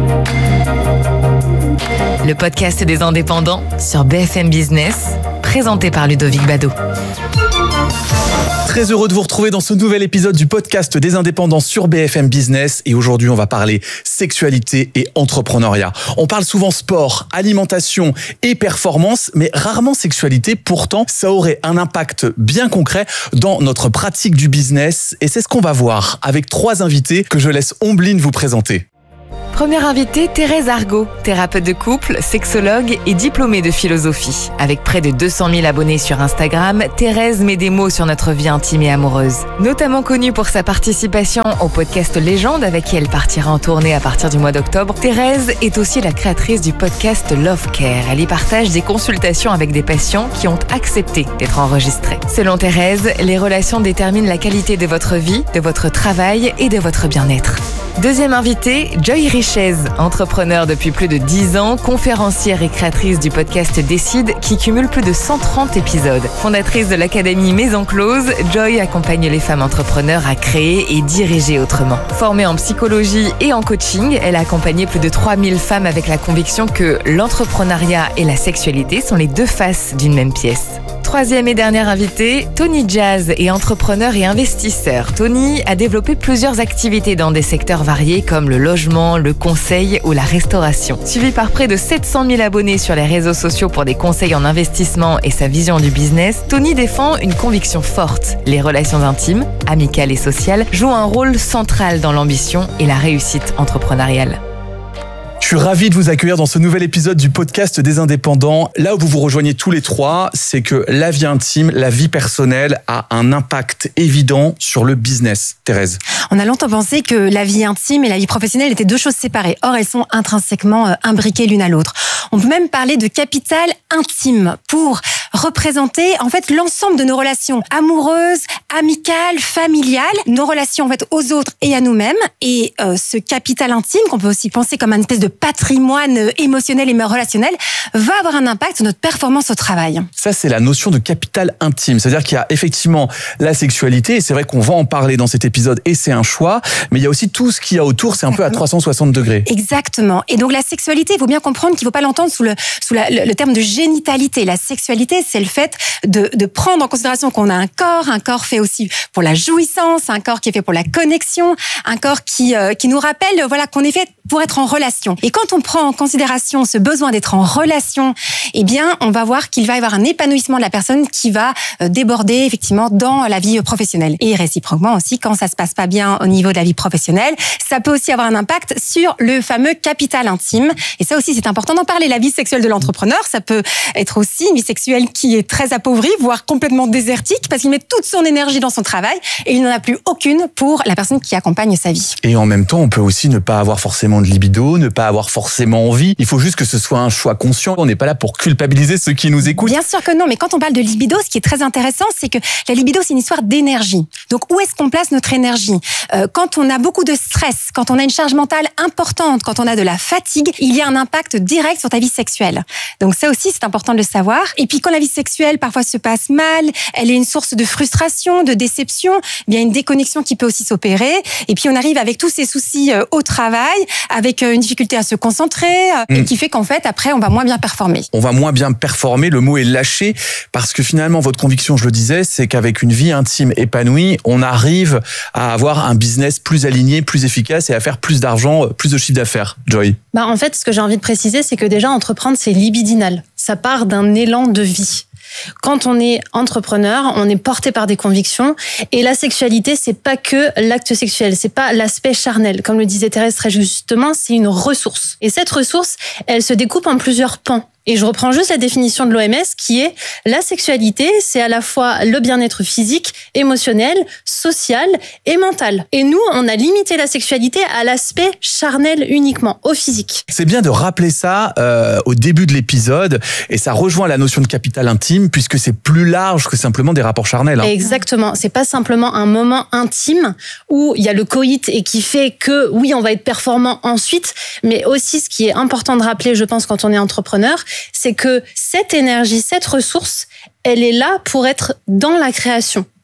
Le podcast des indépendants sur BFM Business, présenté par Ludovic Bado. Très heureux de vous retrouver dans ce nouvel épisode du podcast des indépendants sur BFM Business. Et aujourd'hui, on va parler sexualité et entrepreneuriat. On parle souvent sport, alimentation et performance, mais rarement sexualité. Pourtant, ça aurait un impact bien concret dans notre pratique du business. Et c'est ce qu'on va voir avec 3 invités que je laisse Ombline vous présenter. Première invitée, Thérèse Argot, thérapeute de couple, sexologue et diplômée de philosophie. Avec près de 200 000 abonnés sur Instagram, Thérèse met des mots sur notre vie intime et amoureuse. Notamment connue pour sa participation au podcast Légende, avec qui elle partira en tournée à partir du mois d'octobre, Thérèse est aussi la créatrice du podcast Love Care. Elle y partage des consultations avec des patients qui ont accepté d'être enregistrés. Selon Thérèse, les relations déterminent la qualité de votre vie, de votre travail et de votre bien-être. Deuxième invitée, Joy Richez, entrepreneur depuis plus de 10 ans, conférencière et créatrice du podcast Décide qui cumule plus de 130 épisodes. Fondatrice de l'académie Maison Close, Joy accompagne les femmes entrepreneurs à créer et diriger autrement. Formée en psychologie et en coaching, elle a accompagné plus de 3000 femmes avec la conviction que l'entrepreneuriat et la sexualité sont les 2 faces d'une même pièce. Troisième et dernière invitée, Tony Jazz est entrepreneur et investisseur. Tony a développé plusieurs activités dans des secteurs variés comme le logement, le conseil ou la restauration. Suivi par près de 700 000 abonnés sur les réseaux sociaux pour des conseils en investissement et sa vision du business, Tony défend une conviction forte. Les relations intimes, amicales et sociales jouent un rôle central dans l'ambition et la réussite entrepreneuriale. Je suis ravi de vous accueillir dans ce nouvel épisode du podcast des indépendants. Là où vous vous rejoignez tous les 3, c'est que la vie intime, la vie personnelle a un impact évident sur le business. Thérèse. On a longtemps pensé que la vie intime et la vie professionnelle étaient 2 choses séparées. Or, elles sont intrinsèquement imbriquées l'une à l'autre. On peut même parler de capital intime pour représenter en fait l'ensemble de nos relations amoureuses, amicales, familiales, nos relations en fait aux autres et à nous-mêmes. Et ce capital intime, qu'on peut aussi penser comme une espèce de patrimoine émotionnel et relationnel, va avoir un impact sur notre performance au travail. Ça, c'est la notion de capital intime. C'est-à-dire qu'il y a effectivement la sexualité, et c'est vrai qu'on va en parler dans cet épisode, et c'est un choix, mais il y a aussi tout ce qu'il y a autour, c'est un peu à 360 degrés. Exactement. Et donc la sexualité, il faut bien comprendre qu'il ne faut pas l'entendre sous le terme de génitalité. La sexualité, c'est le fait de prendre en considération qu'on a un corps fait aussi pour la jouissance, un corps qui est fait pour la connexion, un corps qui nous rappelle qu'on est fait pour être en relation. Et quand on prend en considération ce besoin d'être en relation, eh bien, on va voir qu'il va y avoir un épanouissement de la personne qui va déborder effectivement dans la vie professionnelle. Et réciproquement aussi, quand ça se passe pas bien au niveau de la vie professionnelle, ça peut aussi avoir un impact sur le fameux capital intime. Et ça aussi, c'est important d'en parler. La vie sexuelle de l'entrepreneur, ça peut être aussi une vie sexuelle qui est très appauvrie, voire complètement désertique, parce qu'il met toute son énergie dans son travail et il n'en a plus aucune pour la personne qui accompagne sa vie. Et en même temps, on peut aussi ne pas avoir forcément de libido, ne pas avoir forcément envie. Il faut juste que ce soit un choix conscient. On n'est pas là pour culpabiliser ceux qui nous écoutent. Bien sûr que non, mais quand on parle de libido, ce qui est très intéressant, c'est que la libido, c'est une histoire d'énergie. Donc, où est-ce qu'on place notre énergie ? Quand on a beaucoup de stress, quand on a une charge mentale importante, quand on a de la fatigue, il y a un impact direct sur ta vie sexuelle. Donc, ça aussi, c'est important de le savoir. Et puis, quand la vie sexuelle, parfois, se passe mal, elle est une source de frustration, de déception, il y a une déconnexion qui peut aussi s'opérer. Et puis, on arrive avec tous ces soucis au travail, avec une difficulté à se concentrer, et qui fait qu'en fait, après, on va moins bien performer. On va moins bien performer, le mot est lâché, parce que finalement, votre conviction, je le disais, c'est qu'avec une vie intime épanouie, on arrive à avoir un business plus aligné, plus efficace et à faire plus d'argent, plus de chiffre d'affaires. Joy. En fait, ce que j'ai envie de préciser, c'est que déjà, entreprendre, c'est libidinal. Ça part d'un élan de vie. Quand on est entrepreneur, on est porté par des convictions et la sexualité, c'est pas que l'acte sexuel, c'est pas l'aspect charnel. Comme le disait Thérèse très justement, c'est une ressource. Et cette ressource, elle se découpe en plusieurs pans. Et je reprends juste la définition de l'OMS qui est la sexualité, c'est à la fois le bien-être physique, émotionnel, social et mental. Et nous, on a limité la sexualité à l'aspect charnel uniquement, au physique. C'est bien de rappeler ça au début de l'épisode et ça rejoint la notion de capital intime puisque c'est plus large que simplement des rapports charnels. Exactement. C'est pas simplement un moment intime où il y a le coït et qui fait que oui, on va être performant ensuite, mais aussi ce qui est important de rappeler, je pense, quand on est entrepreneur, c'est que cette énergie, cette ressource, elle est là pour être dans la création.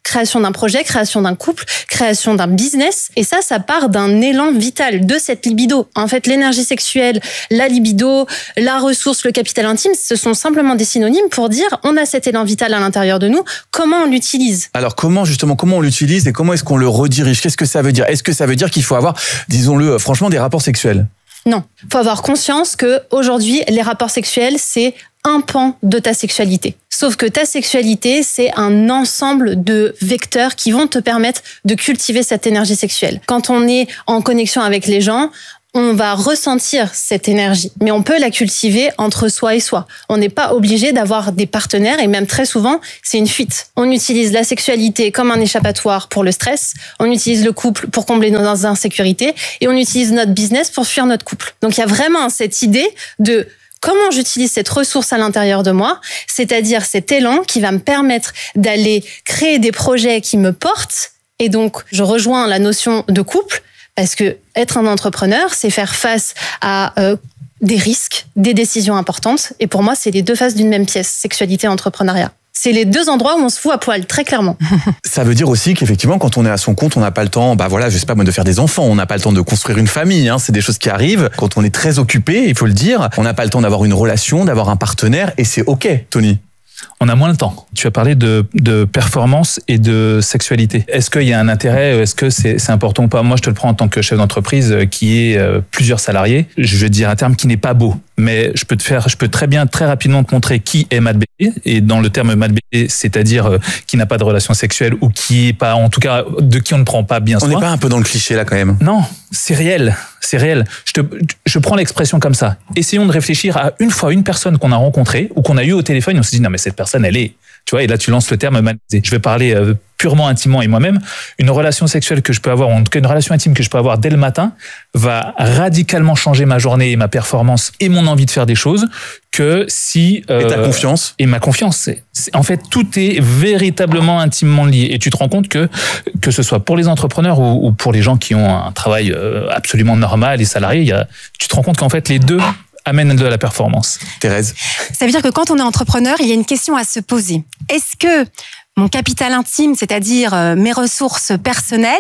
création d'un projet, création d'un couple, création d'un business. Et ça part d'un élan vital de cette libido. En fait, l'énergie sexuelle, la libido, la ressource, le capital intime, ce sont simplement des synonymes pour dire on a cet élan vital à l'intérieur de nous, comment on l'utilise? Alors comment on l'utilise et comment est-ce qu'on le redirige? Qu'est-ce que ça veut dire? Est-ce que ça veut dire qu'il faut avoir, disons-le franchement, des rapports sexuels? Non. Il faut avoir conscience que aujourd'hui, les rapports sexuels, c'est un pan de ta sexualité. Sauf que ta sexualité, c'est un ensemble de vecteurs qui vont te permettre de cultiver cette énergie sexuelle. Quand on est en connexion avec les gens, on va ressentir cette énergie, mais on peut la cultiver entre soi et soi. On n'est pas obligé d'avoir des partenaires et même très souvent, c'est une fuite. On utilise la sexualité comme un échappatoire pour le stress, on utilise le couple pour combler nos insécurités et on utilise notre business pour fuir notre couple. Donc il y a vraiment cette idée de comment j'utilise cette ressource à l'intérieur de moi, c'est-à-dire cet élan qui va me permettre d'aller créer des projets qui me portent. Et donc, je rejoins la notion de couple, parce que être un entrepreneur, c'est faire face à des risques, des décisions importantes. Et pour moi, c'est les deux faces d'une même pièce, sexualité et entrepreneuriat. C'est les deux endroits où on se fout à poil, très clairement. Ça veut dire aussi qu'effectivement, quand on est à son compte, on n'a pas le temps, je sais pas moi, de faire des enfants, on n'a pas le temps de construire une famille, c'est des choses qui arrivent. Quand on est très occupé, il faut le dire, on n'a pas le temps d'avoir une relation, d'avoir un partenaire, et c'est OK, Tony. On a moins le temps. Tu as parlé de performance et de sexualité. Est-ce qu'il y a un intérêt? Est-ce que c'est important ou pas? Moi, je te le prends en tant que chef d'entreprise qui est plusieurs salariés. Je veux dire un terme qui n'est pas beau, mais je peux très rapidement te montrer qui est Matt B. Et dans le terme Matt B, c'est-à-dire qui n'a pas de relation sexuelle ou qui est pas, en tout cas, de qui on ne prend pas bien soin. On n'est pas un peu dans le cliché là quand même? Non, c'est réel. C'est réel. Je prends l'expression comme ça. Essayons de réfléchir à une personne qu'on a rencontrée ou qu'on a eu au téléphone. Et on se dit non mais cette personne elle est. Tu vois, et là tu lances le terme manisé. Je vais parler purement intimement et moi-même. Une relation sexuelle que je peux avoir, ou en tout cas une relation intime que je peux avoir dès le matin, va radicalement changer ma journée et ma performance et mon envie de faire des choses que si... et ta confiance? Et ma confiance. En fait, tout est véritablement intimement lié. Et tu te rends compte que ce soit pour les entrepreneurs ou pour les gens qui ont un travail absolument normal, les salariés, tu te rends compte qu'en fait les deux amène de la performance. Thérèse? Ça veut dire que quand on est entrepreneur, il y a une question à se poser. Est-ce que mon capital intime, c'est-à-dire mes ressources personnelles,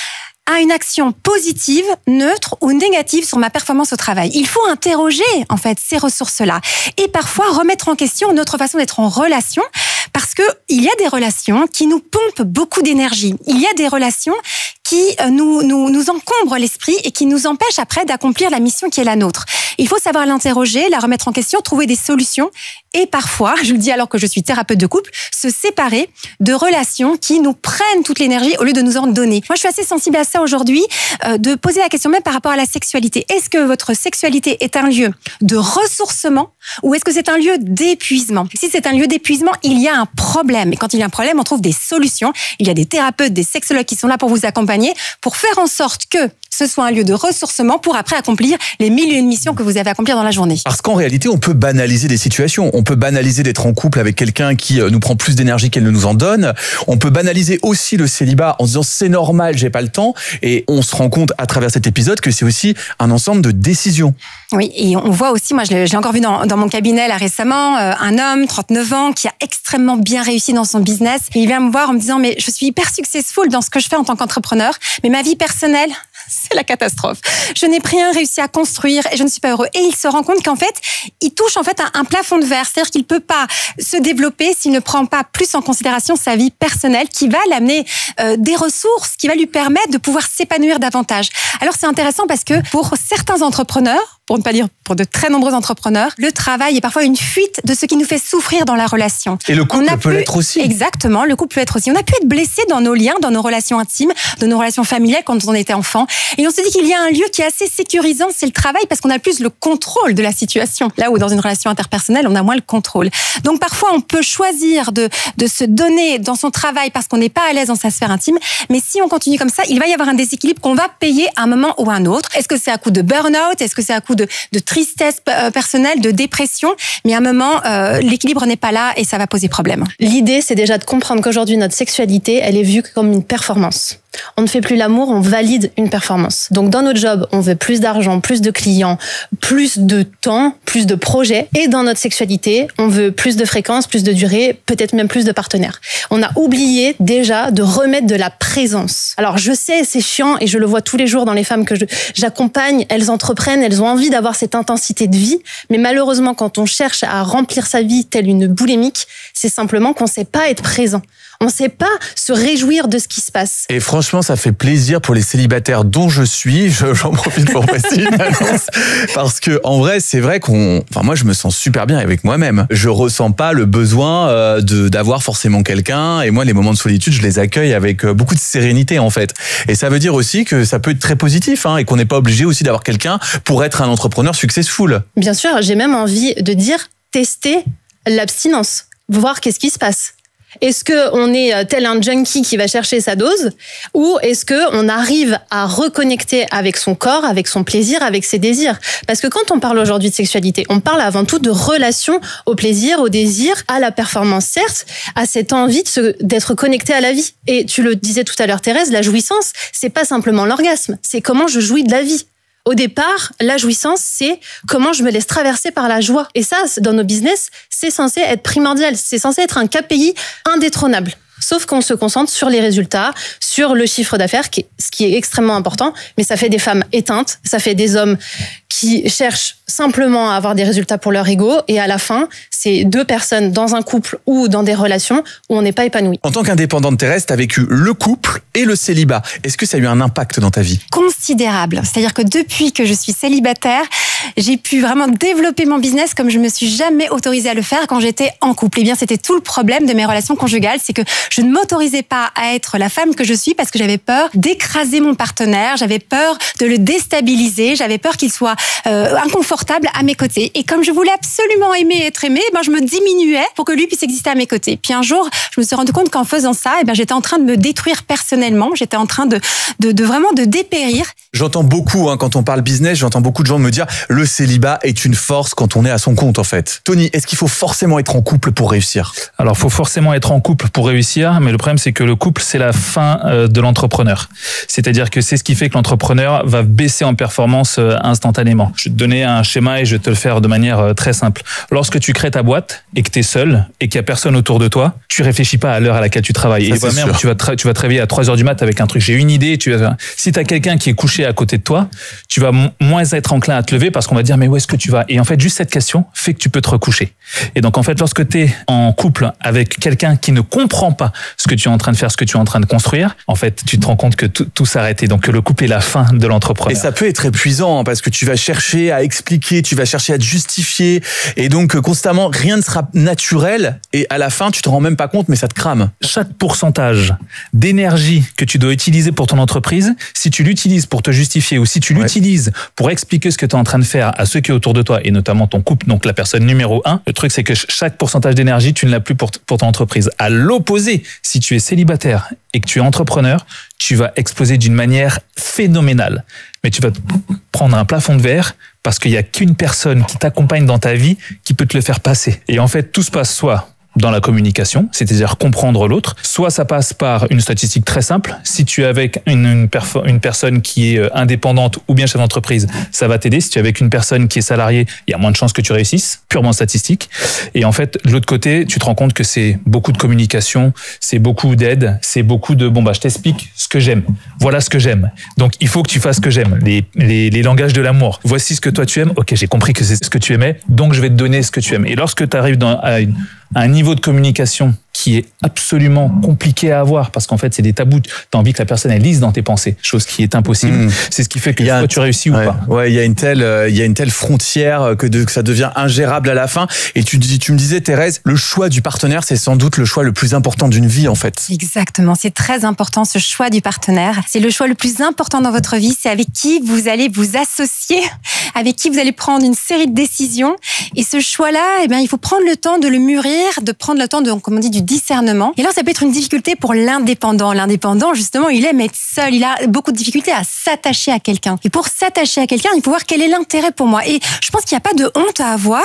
a une action positive, neutre ou négative sur ma performance au travail? Il faut interroger, en fait, ces ressources-là. Et parfois, remettre en question notre façon d'être en relation, parce que il y a des relations qui nous pompent beaucoup d'énergie. Il y a des relations qui nous encombrent l'esprit et qui nous empêchent après d'accomplir la mission qui est la nôtre. Il faut savoir l'interroger, la remettre en question, trouver des solutions et parfois, je le dis alors que je suis thérapeute de couple, se séparer de relations qui nous prennent toute l'énergie au lieu de nous en donner. Moi, je suis assez sensible à ça aujourd'hui, de poser la question même par rapport à la sexualité. Est-ce que votre sexualité est un lieu de ressourcement ou est-ce que c'est un lieu d'épuisement? Si c'est un lieu d'épuisement, il y a un problème. Et quand il y a un problème, on trouve des solutions. Il y a des thérapeutes, des sexologues qui sont là pour vous accompagner, pour faire en sorte que ce soit un lieu de ressourcement pour après accomplir les 1001 missions que vous avez à accomplir dans la journée. Parce qu'en réalité, on peut banaliser des situations. On peut banaliser d'être en couple avec quelqu'un qui nous prend plus d'énergie qu'elle ne nous en donne. On peut banaliser aussi le célibat en se disant c'est normal, j'ai pas le temps. Et on se rend compte à travers cet épisode que c'est aussi un ensemble de décisions. Oui, et on voit aussi, moi je l'ai encore vu dans mon cabinet là récemment, un homme, 39 ans, qui a extrêmement bien réussi dans son business. Et il vient me voir en me disant mais je suis hyper successful dans ce que je fais en tant qu'entrepreneur, mais ma vie personnelle, c'est la catastrophe. Je n'ai rien réussi à construire et je ne suis pas heureux. Et il se rend compte qu'en fait, il touche en fait un plafond de verre. C'est-à-dire qu'il peut pas se développer s'il ne prend pas plus en considération sa vie personnelle qui va l'amener des ressources, qui va lui permettre de pouvoir s'épanouir davantage. Alors c'est intéressant parce que pour certains entrepreneurs, pour ne pas dire pour de très nombreux entrepreneurs, le travail est parfois une fuite de ce qui nous fait souffrir dans la relation. Et le couple peut l'être aussi. Exactement, le couple peut être aussi. On a pu être blessé dans nos liens, dans nos relations intimes, dans nos relations familiales quand on était enfant. Et on se dit qu'il y a un lieu qui est assez sécurisant, c'est le travail, parce qu'on a plus le contrôle de la situation. Là où dans une relation interpersonnelle, on a moins le contrôle. Donc parfois, on peut choisir de se donner dans son travail parce qu'on n'est pas à l'aise dans sa sphère intime. Mais si on continue comme ça, il va y avoir un déséquilibre qu'on va payer à un moment ou à un autre. Est-ce que c'est à coup de burn-out? Est-ce que c'est à coup de tristesse personnelle, de dépression? Mais à un moment, l'équilibre n'est pas là et ça va poser problème. L'idée, c'est déjà de comprendre qu'aujourd'hui, notre sexualité, elle est vue comme une performance. On ne fait plus l'amour, on valide une performance. Donc dans notre job, on veut plus d'argent, plus de clients, plus de temps, plus de projets. Et dans notre sexualité, on veut plus de fréquences, plus de durée, peut-être même plus de partenaires. On a oublié déjà de remettre de la présence. Alors je sais, c'est chiant et je le vois tous les jours dans les femmes que j'accompagne. Elles entreprennent, elles ont envie d'avoir cette intensité de vie. Mais malheureusement, quand on cherche à remplir sa vie telle une boulémique, c'est simplement qu'on ne sait pas être présent. On ne sait pas se réjouir de ce qui se passe. Et franchement, ça fait plaisir pour les célibataires dont je suis. J'en profite pour passer une annonce. Parce que, en vrai, c'est vrai moi, je me sens super bien avec moi-même. Je ressens pas le besoin d'avoir forcément quelqu'un. Et moi, les moments de solitude, je les accueille avec beaucoup de sérénité, en fait. Et ça veut dire aussi que ça peut être très positif, et qu'on n'est pas obligé aussi d'avoir quelqu'un pour être un entrepreneur successful. Bien sûr, j'ai même envie de dire, tester l'abstinence. Voir qu'est-ce qui se passe. Est-ce qu'on est tel un junkie qui va chercher sa dose ou est-ce qu'on arrive à reconnecter avec son corps, avec son plaisir, avec ses désirs? Parce que quand on parle aujourd'hui de sexualité, on parle avant tout de relation au plaisir, au désir, à la performance, certes, à cette envie d'être connecté à la vie. Et tu le disais tout à l'heure, Thérèse, la jouissance, c'est pas simplement l'orgasme, c'est comment je jouis de la vie. Au départ, la jouissance, c'est comment je me laisse traverser par la joie. Et ça, dans nos business, c'est censé être primordial. C'est censé être un KPI indétrônable. Sauf qu'on se concentre sur les résultats, sur le chiffre d'affaires, ce qui est extrêmement important. Mais ça fait des femmes éteintes, ça fait des hommes qui cherchent simplement à avoir des résultats pour leur ego. Et à la fin, c'est 2 personnes dans un couple ou dans des relations où on n'est pas épanoui. En tant qu'indépendante, Thérèse, tu as vécu le couple et le célibat. Est-ce que ça a eu un impact dans ta vie? Considérable. C'est-à-dire que depuis que je suis célibataire, j'ai pu vraiment développer mon business comme je me suis jamais autorisée à le faire quand j'étais en couple. Eh bien, c'était tout le problème de mes relations conjugales, c'est que je ne m'autorisais pas à être la femme que je suis parce que j'avais peur d'écraser mon partenaire, j'avais peur de le déstabiliser, j'avais peur qu'il soit inconfortable à mes côtés. Et comme je voulais absolument aimer et être aimée, je me diminuais pour que lui puisse exister à mes côtés. Puis un jour, je me suis rendu compte qu'en faisant ça, j'étais en train de me détruire personnellement, j'étais en train de vraiment de dépérir. J'entends beaucoup, quand on parle business, j'entends beaucoup de gens me dire le célibat est une force quand on est à son compte, en fait. Tony, est-ce qu'il faut forcément être en couple pour réussir? Alors, il faut forcément être en couple pour réussir, mais le problème, c'est que le couple, c'est la fin de l'entrepreneur. C'est-à-dire que c'est ce qui fait que l'entrepreneur va baisser en performance instantanément. Je vais te donner un schéma et je vais te le faire de manière très simple. Lorsque tu crées ta boîte et que tu es seul et qu'il n'y a personne autour de toi, tu réfléchis pas à l'heure à laquelle tu travailles. Ça, et même, tu vas te réveiller à 3h du mat avec un truc. J'ai une idée. Si tu as quelqu'un qui est couché à côté de toi, tu vas moins être enclin à te lever parce qu'on va dire mais où est-ce que tu vas? Et en fait, juste cette question fait que tu peux te recoucher. Et donc en fait, lorsque tu es en couple avec quelqu'un qui ne comprend pas ce que tu es en train de faire, ce que tu es en train de construire, en fait, tu te rends compte que tout s'arrête et donc que le couple est la fin de l'entrepreneur. Et ça peut être épuisant parce que tu vas chercher à expliquer, tu vas chercher à te justifier et donc constamment rien ne sera naturel et à la fin tu te rends même pas compte mais ça te crame. Chaque pourcentage d'énergie que tu dois utiliser pour ton entreprise, si tu l'utilises pour te justifier ou si tu l'utilises pour expliquer ce que tu es en train de faire à ceux qui sont autour de toi et notamment ton couple, donc la personne numéro 1, le truc c'est que chaque pourcentage d'énergie tu ne l'as plus pour ton entreprise. À l'opposé, si tu es célibataire et que tu es entrepreneur, tu vas exploser d'une manière phénoménale. Mais tu vas prendre un plafond de verre parce qu'il n'y a qu'une personne qui t'accompagne dans ta vie qui peut te le faire passer. Et en fait, tout se passe soit dans la communication, c'est-à-dire comprendre l'autre. Soit ça passe par une statistique très simple. Si tu es avec une personne qui est indépendante ou bien chef d'entreprise, ça va t'aider. Si tu es avec une personne qui est salariée, il y a moins de chances que tu réussisses, purement statistique. Et en fait, de l'autre côté, tu te rends compte que c'est beaucoup de communication, c'est beaucoup d'aide, c'est beaucoup de je t'explique ce que j'aime. Voilà ce que j'aime. Donc il faut que tu fasses ce que j'aime. Les langages de l'amour. Voici ce que toi tu aimes. Ok, j'ai compris que c'est ce que tu aimais, donc je vais te donner ce que tu aimes. Et lorsque tu arrives à un niveau de communication qui est absolument compliqué à avoir parce qu'en fait c'est des tabous, t'as envie que la personne elle lise dans tes pensées, chose qui est impossible. C'est ce qui fait que soit tu réussis ou pas. Ouais, il y a une telle frontière que ça devient ingérable à la fin. Et tu me disais, Thérèse, le choix du partenaire c'est sans doute le choix le plus important d'une vie en fait. Exactement, c'est très important ce choix du partenaire. C'est le choix le plus important dans votre vie, c'est avec qui vous allez vous associer, avec qui vous allez prendre une série de décisions. Et ce choix-là, il faut prendre le temps de le mûrir, de prendre le temps de, comme on dit, du discernement. Et là, ça peut être une difficulté pour l'indépendant. L'indépendant, justement, il aime être seul. Il a beaucoup de difficultés à s'attacher à quelqu'un. Et pour s'attacher à quelqu'un, il faut voir quel est l'intérêt pour moi. Et je pense qu'il n'y a pas de honte à avoir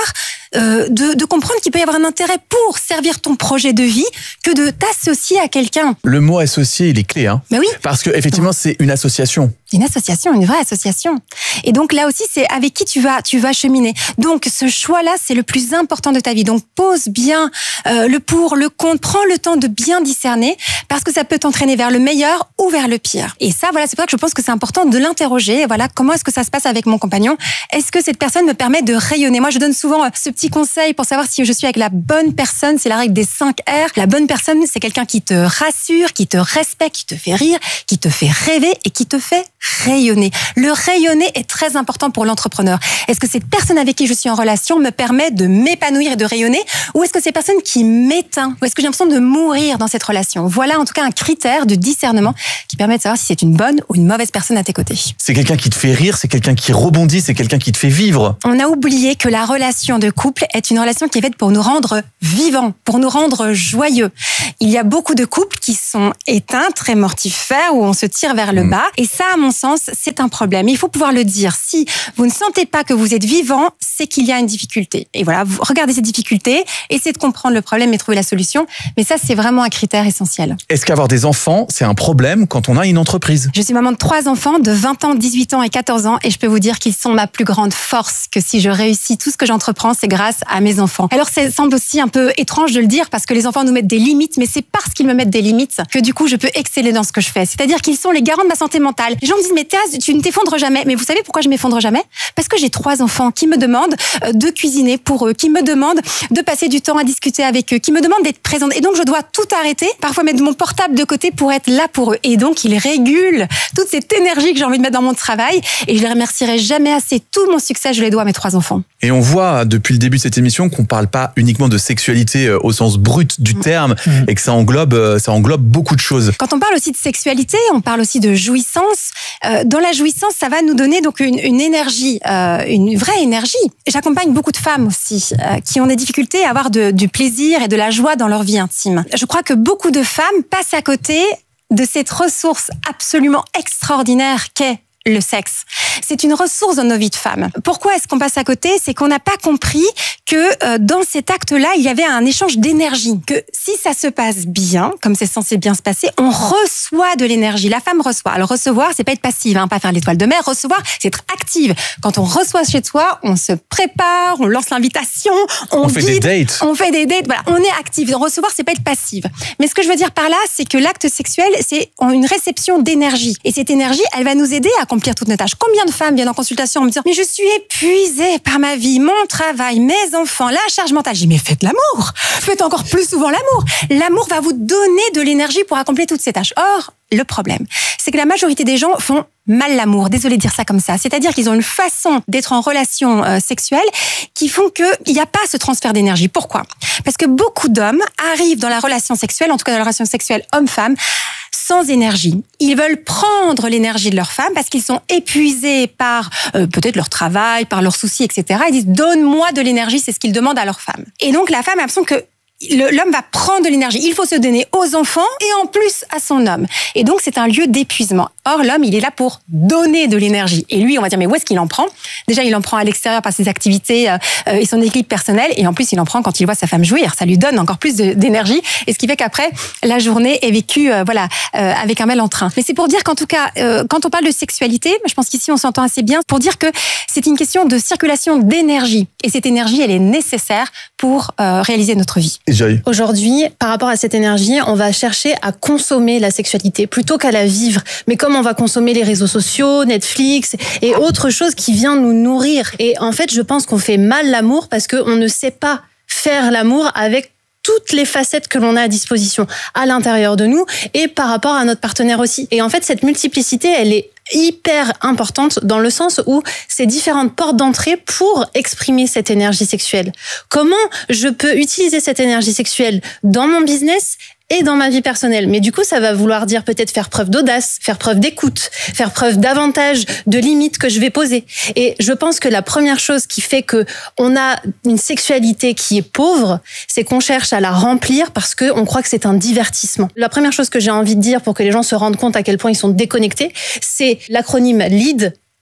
de comprendre qu'il peut y avoir un intérêt pour servir ton projet de vie que de t'associer à quelqu'un. Le mot associé, il est clé, hein. Mais oui. Parce que effectivement, c'est une association. Une association, une vraie association. Et donc là aussi, c'est avec qui tu vas cheminer. Donc ce choix-là, c'est le plus important de ta vie. Donc pose bien le pour, le contre, prends le temps de bien discerner parce que ça peut t'entraîner vers le meilleur ou vers le pire. Et ça, voilà, c'est pour ça que je pense que c'est important de l'interroger. Voilà, comment est-ce que ça se passe avec mon compagnon? Est-ce que cette personne me permet de rayonner? Moi, je donne souvent ce petit conseil pour savoir si je suis avec la bonne personne. C'est la règle des 5 R. La bonne personne, c'est quelqu'un qui te rassure, qui te respecte, qui te fait rire, qui te fait rêver et qui te fait rayonner. Le rayonner est très important pour l'entrepreneur. Est-ce que cette personne avec qui je suis en relation me permet de m'épanouir et de rayonner, ou est-ce que c'est personne qui m'éteint, ou est-ce que j'ai l'impression de mourir dans cette relation? Voilà en tout cas un critère de discernement qui permet de savoir si c'est une bonne ou une mauvaise personne à tes côtés. C'est quelqu'un qui te fait rire, c'est quelqu'un qui rebondit, c'est quelqu'un qui te fait vivre. On a oublié que la relation de couple est une relation qui est faite pour nous rendre vivants, pour nous rendre joyeux. Il y a beaucoup de couples qui sont éteints, très mortifères, où on se tire vers le bas, et ça, à mon sens, c'est un problème. Il faut pouvoir le dire. Si vous ne sentez pas que vous êtes vivant, c'est qu'il y a une difficulté. Et voilà, vous regardez cette difficulté, essayez de comprendre le problème et trouver la solution. Mais ça, c'est vraiment un critère essentiel. Est-ce qu'avoir des enfants, c'est un problème quand on a une entreprise? Je suis maman de 3 enfants de 20 ans, 18 ans et 14 ans, et je peux vous dire qu'ils sont ma plus grande force, que si je réussis tout ce que j'entreprends, c'est grâce à mes enfants. Alors, ça semble aussi un peu étrange de le dire, parce que les enfants nous mettent des limites, mais c'est parce qu'ils me mettent des limites que du coup, je peux exceller dans ce que je fais. C'est-à-dire qu'ils sont les garants de ma santé mentale. Les gens me disent, mais Théa, tu ne t'effondres jamais. Mais vous savez pourquoi je m'effondre jamais? Parce que j'ai 3 enfants qui me demandent de cuisiner pour eux, qui me demandent de passer du temps à discuter avec eux, qui me demandent d'être présente. Et donc, je dois tout arrêter, parfois mettre mon portable de côté pour être là pour eux. Et donc, ils régulent toute cette énergie que j'ai envie de mettre dans mon travail. Et je les remercierai jamais assez. Tout mon succès, je les dois à mes 3 enfants. Et on voit depuis le début de cette émission qu'on parle pas uniquement de sexualité au sens brut du terme et que ça englobe beaucoup de choses. Quand on parle aussi de sexualité, on parle aussi de jouissance. Dans la jouissance, ça va nous donner donc une énergie, une vraie énergie. J'accompagne beaucoup de femmes aussi qui ont des difficultés à avoir du plaisir et de la joie dans leur vie intime. Je crois que beaucoup de femmes passent à côté de cette ressource absolument extraordinaire qu'est le sexe. C'est une ressource dans nos vies de femmes. Pourquoi est-ce qu'on passe à côté? C'est qu'on n'a pas compris que dans cet acte-là, il y avait un échange d'énergie. Que si ça se passe bien, comme c'est censé bien se passer, on reçoit de l'énergie. La femme reçoit. Alors recevoir, c'est pas être passive, pas faire l'étoile de mer. Recevoir, c'est être active. Quand on reçoit chez soi, on se prépare, on lance l'invitation, on fait des dates. On fait des dates. Voilà, on est active. Recevoir, c'est pas être passive. Mais ce que je veux dire par là, c'est que l'acte sexuel, c'est une réception d'énergie. Et cette énergie, elle va nous aider à accomplir toutes nos tâches. Combien de femmes viennent en consultation en me disant, mais je suis épuisée par ma vie, mon travail, mes enfants, la charge mentale. Je dis, mais faites l'amour. Faites encore plus souvent l'amour. L'amour va vous donner de l'énergie pour accomplir toutes ces tâches. Or, le problème, c'est que la majorité des gens font mal l'amour. Désolée de dire ça comme ça. C'est-à-dire qu'ils ont une façon d'être en relation sexuelle qui font qu'il n'y a pas ce transfert d'énergie. Pourquoi? Parce que beaucoup d'hommes arrivent dans la relation sexuelle, en tout cas dans la relation sexuelle homme-femme, sans énergie. Ils veulent prendre l'énergie de leur femme parce qu'ils sont épuisés par peut-être leur travail, par leurs soucis, etc. Ils disent, donne-moi de l'énergie, c'est ce qu'ils demandent à leur femme. Et donc la femme a l'impression que l'homme va prendre de l'énergie. Il faut se donner aux enfants et en plus à son homme. Et donc, c'est un lieu d'épuisement. Or, l'homme, il est là pour donner de l'énergie. Et lui, on va dire, mais où est-ce qu'il en prend? Déjà, il en prend à l'extérieur par ses activités et son équilibre personnel. Et en plus, il en prend quand il voit sa femme jouir. Ça lui donne encore plus d'énergie. Et ce qui fait qu'après, la journée est vécue avec un bel entrain. Mais c'est pour dire qu'en tout cas, quand on parle de sexualité, je pense qu'ici, on s'entend assez bien, pour dire que c'est une question de circulation d'énergie. Et cette énergie, elle est nécessaire pour réaliser notre vie. Aujourd'hui, par rapport à cette énergie, on va chercher à consommer la sexualité plutôt qu'à la vivre. Mais comme on va consommer les réseaux sociaux, Netflix et autre chose qui vient nous nourrir. Et en fait, je pense qu'on fait mal l'amour parce qu'on ne sait pas faire l'amour avec toutes les facettes que l'on a à disposition à l'intérieur de nous et par rapport à notre partenaire aussi. Et en fait, cette multiplicité, elle est hyper importante dans le sens où c'est différentes portes d'entrée pour exprimer cette énergie sexuelle. Comment je peux utiliser cette énergie sexuelle dans mon business et dans ma vie personnelle. Mais du coup, ça va vouloir dire peut-être faire preuve d'audace, faire preuve d'écoute, faire preuve davantage de limites que je vais poser. Et je pense que la première chose qui fait que on a une sexualité qui est pauvre, c'est qu'on cherche à la remplir parce que on croit que c'est un divertissement. La première chose que j'ai envie de dire pour que les gens se rendent compte à quel point ils sont déconnectés, c'est l'acronyme LEAD.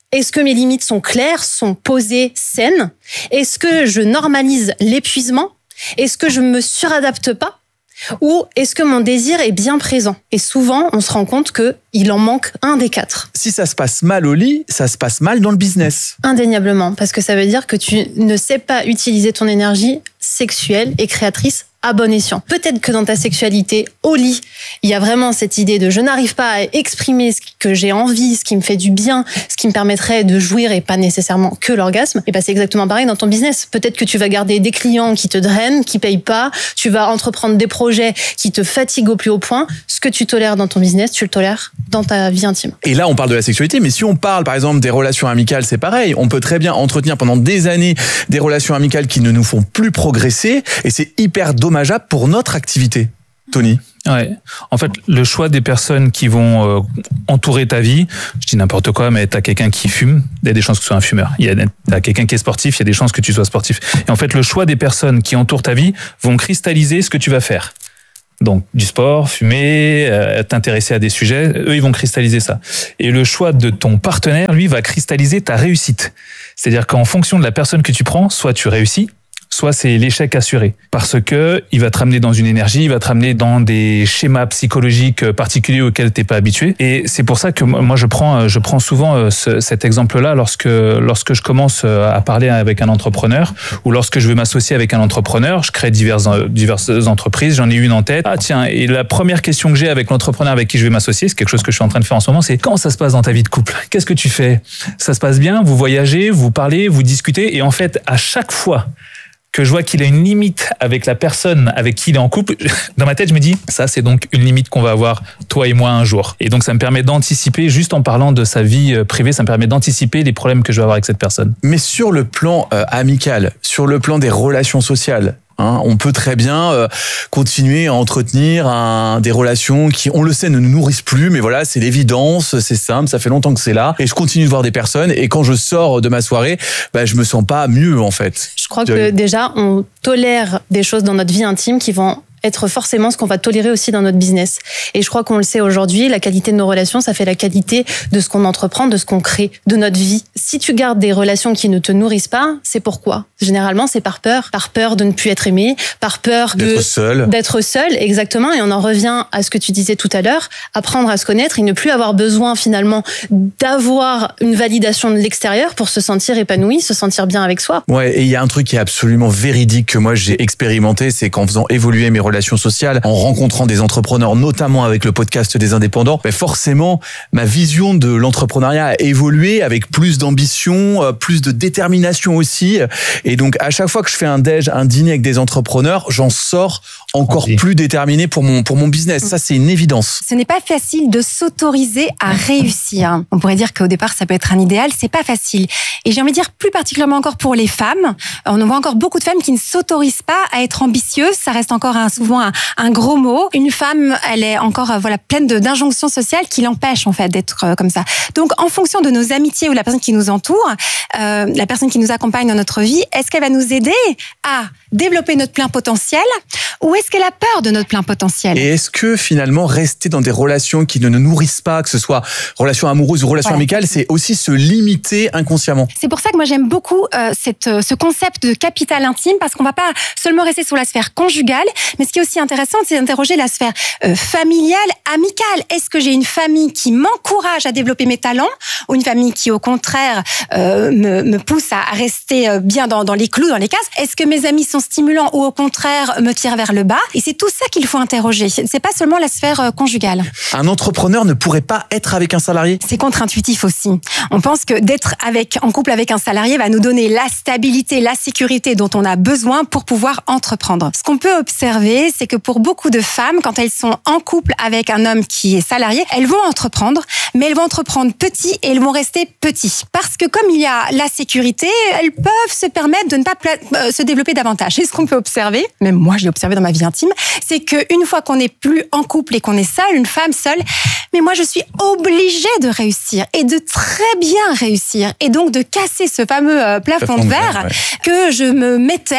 Est-ce que mes limites sont claires, sont posées, saines? Est-ce que je normalise l'épuisement? Est-ce que je me suradapte pas? Ou est-ce que mon désir est bien présent? Et souvent, on se rend compte qu'il en manque un des 4. Si ça se passe mal au lit, ça se passe mal dans le business. Indéniablement, parce que ça veut dire que tu ne sais pas utiliser ton énergie sexuelle et créatrice à bon escient. Peut-être que dans ta sexualité, au lit, il y a vraiment cette idée de je n'arrive pas à exprimer ce que j'ai envie, ce qui me fait du bien, ce qui me permettrait de jouir et pas nécessairement que l'orgasme. Et ben c'est exactement pareil dans ton business. Peut-être que tu vas garder des clients qui te drainent, qui payent pas, tu vas entreprendre des projets qui te fatiguent au plus haut point. Ce que tu tolères dans ton business, tu le tolères dans ta vie intime. Et là, on parle de la sexualité, mais si on parle, par exemple, des relations amicales, c'est pareil. On peut très bien entretenir pendant des années des relations amicales qui ne nous font plus progresser, et c'est hyper dommageable pour notre activité. Tony? Ouais. En fait, le choix des personnes qui vont entourer ta vie, je dis n'importe quoi, mais t'as quelqu'un qui fume, il y a des chances que tu sois un fumeur. T'as quelqu'un qui est sportif, il y a des chances que tu sois sportif. Et en fait, le choix des personnes qui entourent ta vie vont cristalliser ce que tu vas faire. Donc, du sport, fumer, t'intéresser à des sujets, eux, ils vont cristalliser ça. Et le choix de ton partenaire, lui, va cristalliser ta réussite. C'est-à-dire qu'en fonction de la personne que tu prends, soit tu réussis, soit c'est l'échec assuré. Parce que il va te ramener dans une énergie, il va te ramener dans des schémas psychologiques particuliers auxquels t'es pas habitué. Et c'est pour ça que moi, je prends souvent cet exemple-là lorsque je commence à parler avec un entrepreneur ou lorsque je veux m'associer avec un entrepreneur. Je crée diverses entreprises, j'en ai une en tête. Ah tiens, et la première question que j'ai avec l'entrepreneur avec qui je vais m'associer, c'est quelque chose que je suis en train de faire en ce moment, c'est comment ça se passe dans ta vie de couple? Qu'est-ce que tu fais? Ça se passe bien? Vous voyagez, vous parlez, vous discutez, et en fait, à chaque fois que je vois qu'il a une limite avec la personne avec qui il est en couple, dans ma tête, je me dis, ça, c'est donc une limite qu'on va avoir, toi et moi, un jour. Et donc, ça me permet d'anticiper, juste en parlant de sa vie privée, ça me permet d'anticiper les problèmes que je vais avoir avec cette personne. Mais sur le plan amical, sur le plan des relations sociales, on peut très bien continuer à entretenir des relations qui, on le sait, ne nous nourrissent plus, mais voilà, c'est l'évidence, c'est simple, ça fait longtemps que c'est là, et je continue de voir des personnes, et quand je sors de ma soirée, je me sens pas mieux, en fait. Je crois que déjà, on tolère des choses dans notre vie intime qui vont être forcément ce qu'on va tolérer aussi dans notre business. Et je crois qu'on le sait aujourd'hui, la qualité de nos relations, ça fait la qualité de ce qu'on entreprend, de ce qu'on crée, de notre vie. Si tu gardes des relations qui ne te nourrissent pas, c'est pourquoi? Généralement, c'est par peur de ne plus être aimé, par peur d'être seul. D'être seul, exactement. Et on en revient à ce que tu disais tout à l'heure, apprendre à se connaître et ne plus avoir besoin finalement d'avoir une validation de l'extérieur pour se sentir épanoui, se sentir bien avec soi. Ouais, et il y a un truc qui est absolument véridique que moi j'ai expérimenté, c'est qu'en faisant évoluer mes relations sociales, en rencontrant des entrepreneurs, notamment avec le podcast des indépendants, forcément, ma vision de l'entrepreneuriat a évolué avec plus d'ambition, plus de détermination aussi. Et donc, à chaque fois que je fais un dîner avec des entrepreneurs, j'en sors encore plus déterminé pour mon business. Ça, c'est une évidence. Ce n'est pas facile de s'autoriser à réussir. On pourrait dire qu'au départ, ça peut être un idéal. C'est pas facile. Et j'ai envie de dire plus particulièrement encore pour les femmes. On voit encore beaucoup de femmes qui ne s'autorisent pas à être ambitieuses. Ça reste encore souvent un gros mot. Une femme, elle est encore pleine d'injonctions sociales qui l'empêchent en fait d'être comme ça. Donc, en fonction de nos amitiés ou la personne qui nous entoure, la personne qui nous accompagne dans notre vie, est-ce qu'elle va nous aider à développer notre plein potentiel ou est-ce qu'elle a peur de notre plein potentiel? Et est-ce que finalement rester dans des relations qui ne nous nourrissent pas, que ce soit relations amoureuses ou relations amicales, c'est aussi se limiter inconsciemment? C'est pour ça que moi j'aime beaucoup ce concept de capital intime, parce qu'on va pas seulement rester sur la sphère conjugale, mais ce qui est aussi intéressant, c'est d'interroger la sphère familiale, amicale. Est-ce que j'ai une famille qui m'encourage à développer mes talents ou une famille qui au contraire me pousse à rester bien dans les clous, dans les cases? Est-ce que mes amis sont stimulants ou au contraire me tirent vers le bas? Et c'est tout ça qu'il faut interroger. C'est pas seulement la sphère conjugale. Un entrepreneur ne pourrait pas être avec un salarié? C'est contre-intuitif aussi. On pense que d'être en couple avec un salarié va nous donner la stabilité, la sécurité dont on a besoin pour pouvoir entreprendre. Ce qu'on peut observer, c'est que pour beaucoup de femmes, quand elles sont en couple avec un homme qui est salarié, elles vont entreprendre, mais elles vont entreprendre petit et elles vont rester petits. Parce que comme il y a la sécurité, elles peuvent se permettre de ne pas se développer davantage. Et ce qu'on peut observer, même moi je l'ai observé dans ma vie intime, c'est qu'une fois qu'on n'est plus en couple et qu'on est seul, une femme seule, mais moi je suis obligée de réussir et de très bien réussir et donc de casser ce fameux plafond de verre que je me mettais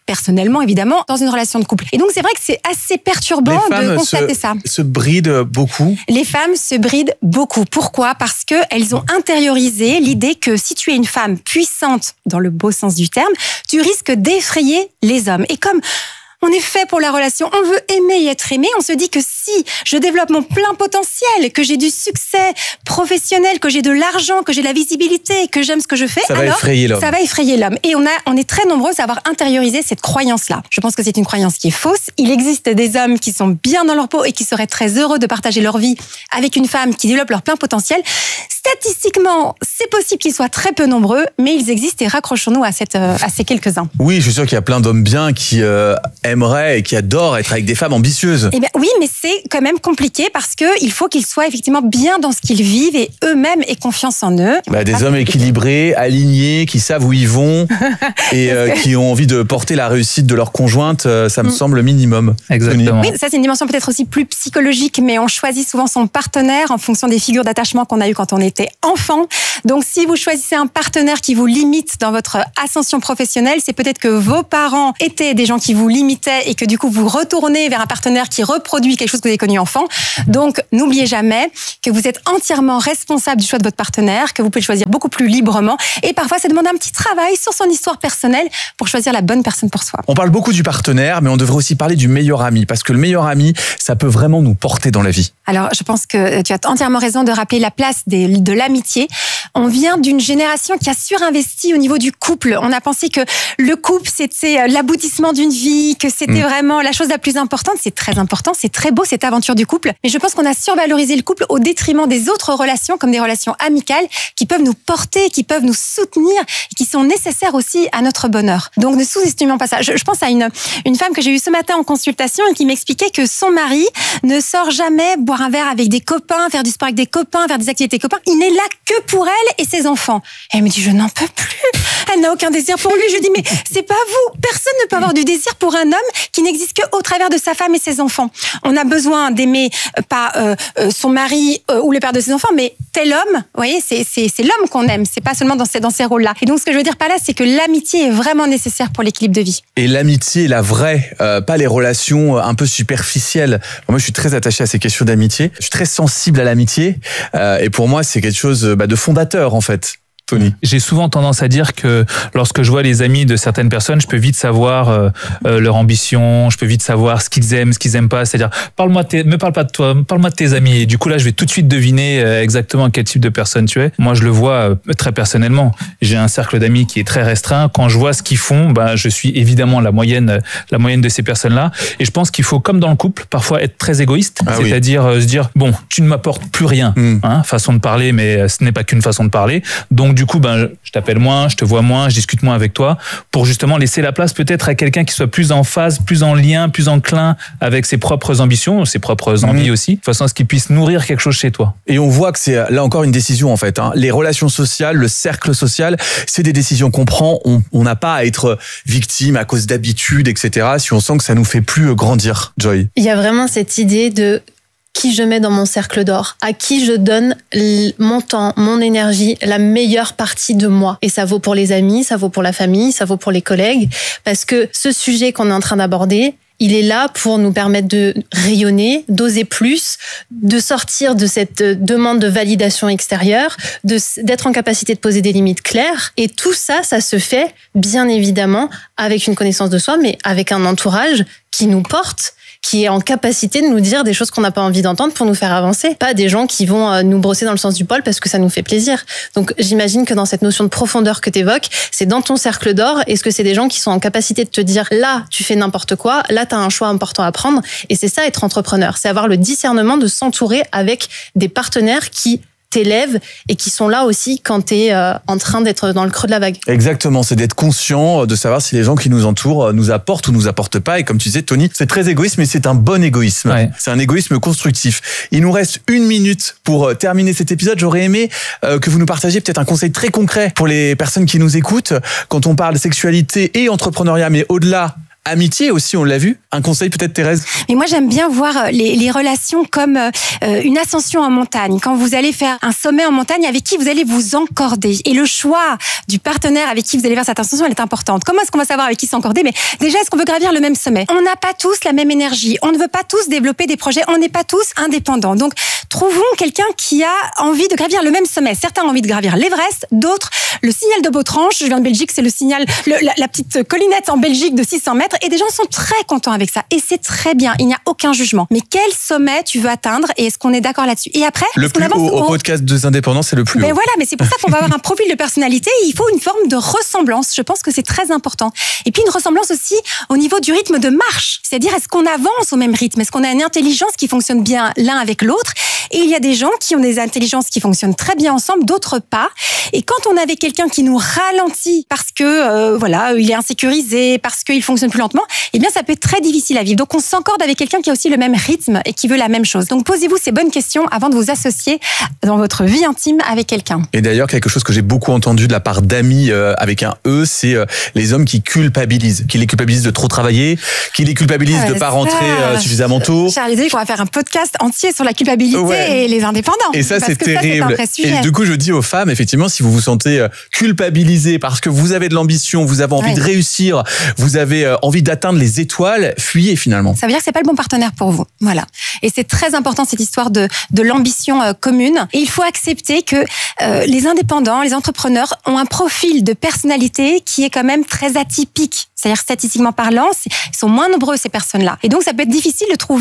personnellement évidemment, dans une relation de couple. Et donc c'est vrai que c'est assez perturbant de constater ça. Se brident beaucoup. Les femmes se brident beaucoup. Pourquoi ? Parce qu'elles ont intériorisé l'idée que si tu es une femme puissante, dans le beau sens du terme, tu risques d'effrayer les hommes. Et comme on est fait pour la relation, on veut aimer et être aimé, on se dit que si je développe mon plein potentiel, que j'ai du succès professionnel, que j'ai de l'argent, que j'ai de la visibilité, que j'aime ce que je fais, alors ça va effrayer l'homme. Et on est très nombreux à avoir intériorisé cette croyance-là. Je pense que c'est une croyance qui est fausse. Il existe des hommes qui sont bien dans leur peau et qui seraient très heureux de partager leur vie avec une femme qui développe leur plein potentiel. Statistiquement, c'est possible qu'ils soient très peu nombreux, mais ils existent et raccrochons-nous à ces quelques-uns. Oui, je suis sûr qu'il y a plein d'hommes bien qui aimeraient et qui adorent être avec des femmes ambitieuses. Eh bien, oui, mais c'est quand même compliqué parce qu'il faut qu'ils soient effectivement bien dans ce qu'ils vivent et eux-mêmes aient confiance en eux. Des hommes équilibrés, alignés, qui savent où ils vont et qui ont envie de porter la réussite de leur conjointe, ça me semble le minimum. Exactement. Oui, ça c'est une dimension peut-être aussi plus psychologique, mais on choisit souvent son partenaire en fonction des figures d'attachement qu'on a eues quand on était enfant. Donc si vous choisissez un partenaire qui vous limite dans votre ascension professionnelle, c'est peut-être que vos parents étaient des gens qui vous limitaient et que du coup vous retournez vers un partenaire qui reproduit quelque chose que vous avez connu enfant. Donc n'oubliez jamais que vous êtes entièrement responsable du choix de votre partenaire, que vous pouvez le choisir beaucoup plus librement et parfois ça demande un petit travail sur son histoire personnelle pour choisir la bonne personne pour soi. On parle beaucoup du partenaire, mais on devrait aussi parler du meilleur ami parce que le meilleur ami, ça peut vraiment nous porter dans la vie. Alors je pense que tu as entièrement raison de rappeler la place de l'amitié. On vient d'une génération qui a surinvesti au niveau du couple. On a pensé que le couple, c'était l'aboutissement d'une vie, que c'était vraiment la chose la plus importante. C'est très important, c'est très beau cette aventure du couple. Mais je pense qu'on a survalorisé le couple au détriment des autres relations, comme des relations amicales, qui peuvent nous porter, qui peuvent nous soutenir, et qui sont nécessaires aussi à notre bonheur. Donc ne sous-estimons pas ça. Je pense à une femme que j'ai eue ce matin en consultation et qui m'expliquait que son mari ne sort jamais boire un verre avec des copains, faire du sport avec des copains, faire des activités avec des copains. Il n'est là que pour elle et ses enfants. Et elle me dit, je n'en peux plus. Elle n'a aucun désir pour lui. Je dis, mais c'est pas vous. Personne ne peut avoir du désir pour un homme qui n'existe qu'au travers de sa femme et ses enfants. On a besoin d'aimer pas son mari ou le père de ses enfants, mais tel homme, vous voyez, c'est l'homme qu'on aime. C'est pas seulement dans ces rôles-là. Et donc, ce que je veux dire par là, c'est que l'amitié est vraiment nécessaire pour l'équilibre de vie. Et l'amitié, la vraie, pas les relations un peu superficielles. Moi, je suis très attaché à ces questions d'amitié. Je suis très sensible à l'amitié. Et pour moi, c'est quelque chose de fondateur, en fait. Tony. J'ai souvent tendance à dire que lorsque je vois les amis de certaines personnes, je peux vite savoir leur ambition, je peux vite savoir ce qu'ils aiment pas. C'est-à-dire, me parle pas de toi, parle-moi de tes amis. Et du coup là, je vais tout de suite deviner exactement quel type de personne tu es. Moi, je le vois très personnellement. J'ai un cercle d'amis qui est très restreint. Quand je vois ce qu'ils font, je suis évidemment la moyenne de ces personnes-là. Et je pense qu'il faut, comme dans le couple, parfois être très égoïste, c'est-à-dire se dire bon, tu ne m'apportes plus rien, façon de parler, mais ce n'est pas qu'une façon de parler. Donc du coup, je t'appelle moins, je te vois moins, je discute moins avec toi, pour justement laisser la place peut-être à quelqu'un qui soit plus en phase, plus en lien, plus enclin avec ses propres ambitions, ses propres envies aussi, de façon à ce qu'il puisse nourrir quelque chose chez toi. Et on voit que c'est là encore une décision en fait. Les relations sociales, le cercle social, c'est des décisions qu'on prend. On n'a pas à être victime à cause d'habitudes, etc. Si on sent que ça nous fait plus grandir. Joy. Il y a vraiment cette idée de qui je mets dans mon cercle d'or, à qui je donne mon temps, mon énergie, la meilleure partie de moi. Et ça vaut pour les amis, ça vaut pour la famille, ça vaut pour les collègues, parce que ce sujet qu'on est en train d'aborder, il est là pour nous permettre de rayonner, d'oser plus, de sortir de cette demande de validation extérieure, d'être en capacité de poser des limites claires. Et tout ça, ça se fait bien évidemment avec une connaissance de soi, mais avec un entourage qui nous porte, qui est en capacité de nous dire des choses qu'on n'a pas envie d'entendre pour nous faire avancer. Pas des gens qui vont nous brosser dans le sens du poil parce que ça nous fait plaisir. Donc j'imagine que dans cette notion de profondeur que tu évoques, c'est dans ton cercle d'or. Est-ce que c'est des gens qui sont en capacité de te dire là, tu fais n'importe quoi, là, tu as un choix important à prendre. Et c'est ça, être entrepreneur. C'est avoir le discernement de s'entourer avec des partenaires qui t'élèvent et qui sont là aussi quand t'es en train d'être dans le creux de la vague. Exactement, c'est d'être conscient de savoir si les gens qui nous entourent nous apportent ou nous apportent pas. Et comme tu disais, Tony, c'est très égoïste, mais c'est un bon égoïsme. Ouais. C'est un égoïsme constructif. Il nous reste 1 minute pour terminer cet épisode. J'aurais aimé que vous nous partagiez peut-être un conseil très concret pour les personnes qui nous écoutent quand on parle sexualité et entrepreneuriat, mais au-delà, amitié aussi, on l'a vu. Un conseil peut-être, Thérèse? Mais moi, j'aime bien voir les relations comme une ascension en montagne. Quand vous allez faire un sommet en montagne, avec qui vous allez vous encorder. Et le choix du partenaire avec qui vous allez faire cette ascension, elle est importante. Comment est-ce qu'on va savoir avec qui s'encorder? Mais déjà, est-ce qu'on veut gravir le même sommet? On n'a pas tous la même énergie. On ne veut pas tous développer des projets. On n'est pas tous indépendants. Donc, trouvons quelqu'un qui a envie de gravir le même sommet. Certains ont envie de gravir l'Everest, d'autres le signal de Bautranche. Je viens de Belgique, c'est le signal, la petite collinette en Belgique de 600 mètres. Et des gens sont très contents avec ça. Et c'est très bien. Il n'y a aucun jugement. Mais quel sommet tu veux atteindre? Et est-ce qu'on est d'accord là-dessus? Et après, le plus haut au podcast des indépendants, c'est le plus haut. Mais voilà, mais c'est pour ça qu'on va avoir un profil de personnalité. Il faut une forme de ressemblance. Je pense que c'est très important. Et puis une ressemblance aussi au niveau du rythme de marche. C'est-à-dire, est-ce qu'on avance au même rythme? Est-ce qu'on a une intelligence qui fonctionne bien l'un avec l'autre? Et il y a des gens qui ont des intelligences qui fonctionnent très bien ensemble, d'autres pas. Et quand on avait quelqu'un qui nous ralentit parce que il est insécurisé, parce qu'il fonctionne plus lentement, eh bien ça peut être très difficile à vivre. Donc on s'encorde avec quelqu'un qui a aussi le même rythme et qui veut la même chose. Donc posez-vous ces bonnes questions avant de vous associer dans votre vie intime avec quelqu'un. Et d'ailleurs, quelque chose que j'ai beaucoup entendu de la part d'amis avec un E, c'est les hommes qui culpabilisent, qui les culpabilisent de trop travailler, qui les culpabilisent de pas rentrer suffisamment tôt. J'ai réalisé qu'on va faire un podcast entier sur la culpabilité et les indépendants. Et ça, c'est terrible. Ça, c'est un vrai sujet. Et du coup, je dis aux femmes, effectivement, si vous vous sentez culpabilisé parce que vous avez de l'ambition, vous avez envie de réussir, vous avez envie d'atteindre les étoiles, fuyez finalement. Ça veut dire que c'est pas le bon partenaire pour vous. Voilà. Et c'est très important cette histoire de l'ambition commune. Et il faut accepter que les indépendants, les entrepreneurs ont un profil de personnalité qui est quand même très atypique. C'est-à-dire statistiquement parlant, ils sont moins nombreux ces personnes-là. Et donc ça peut être difficile de trouver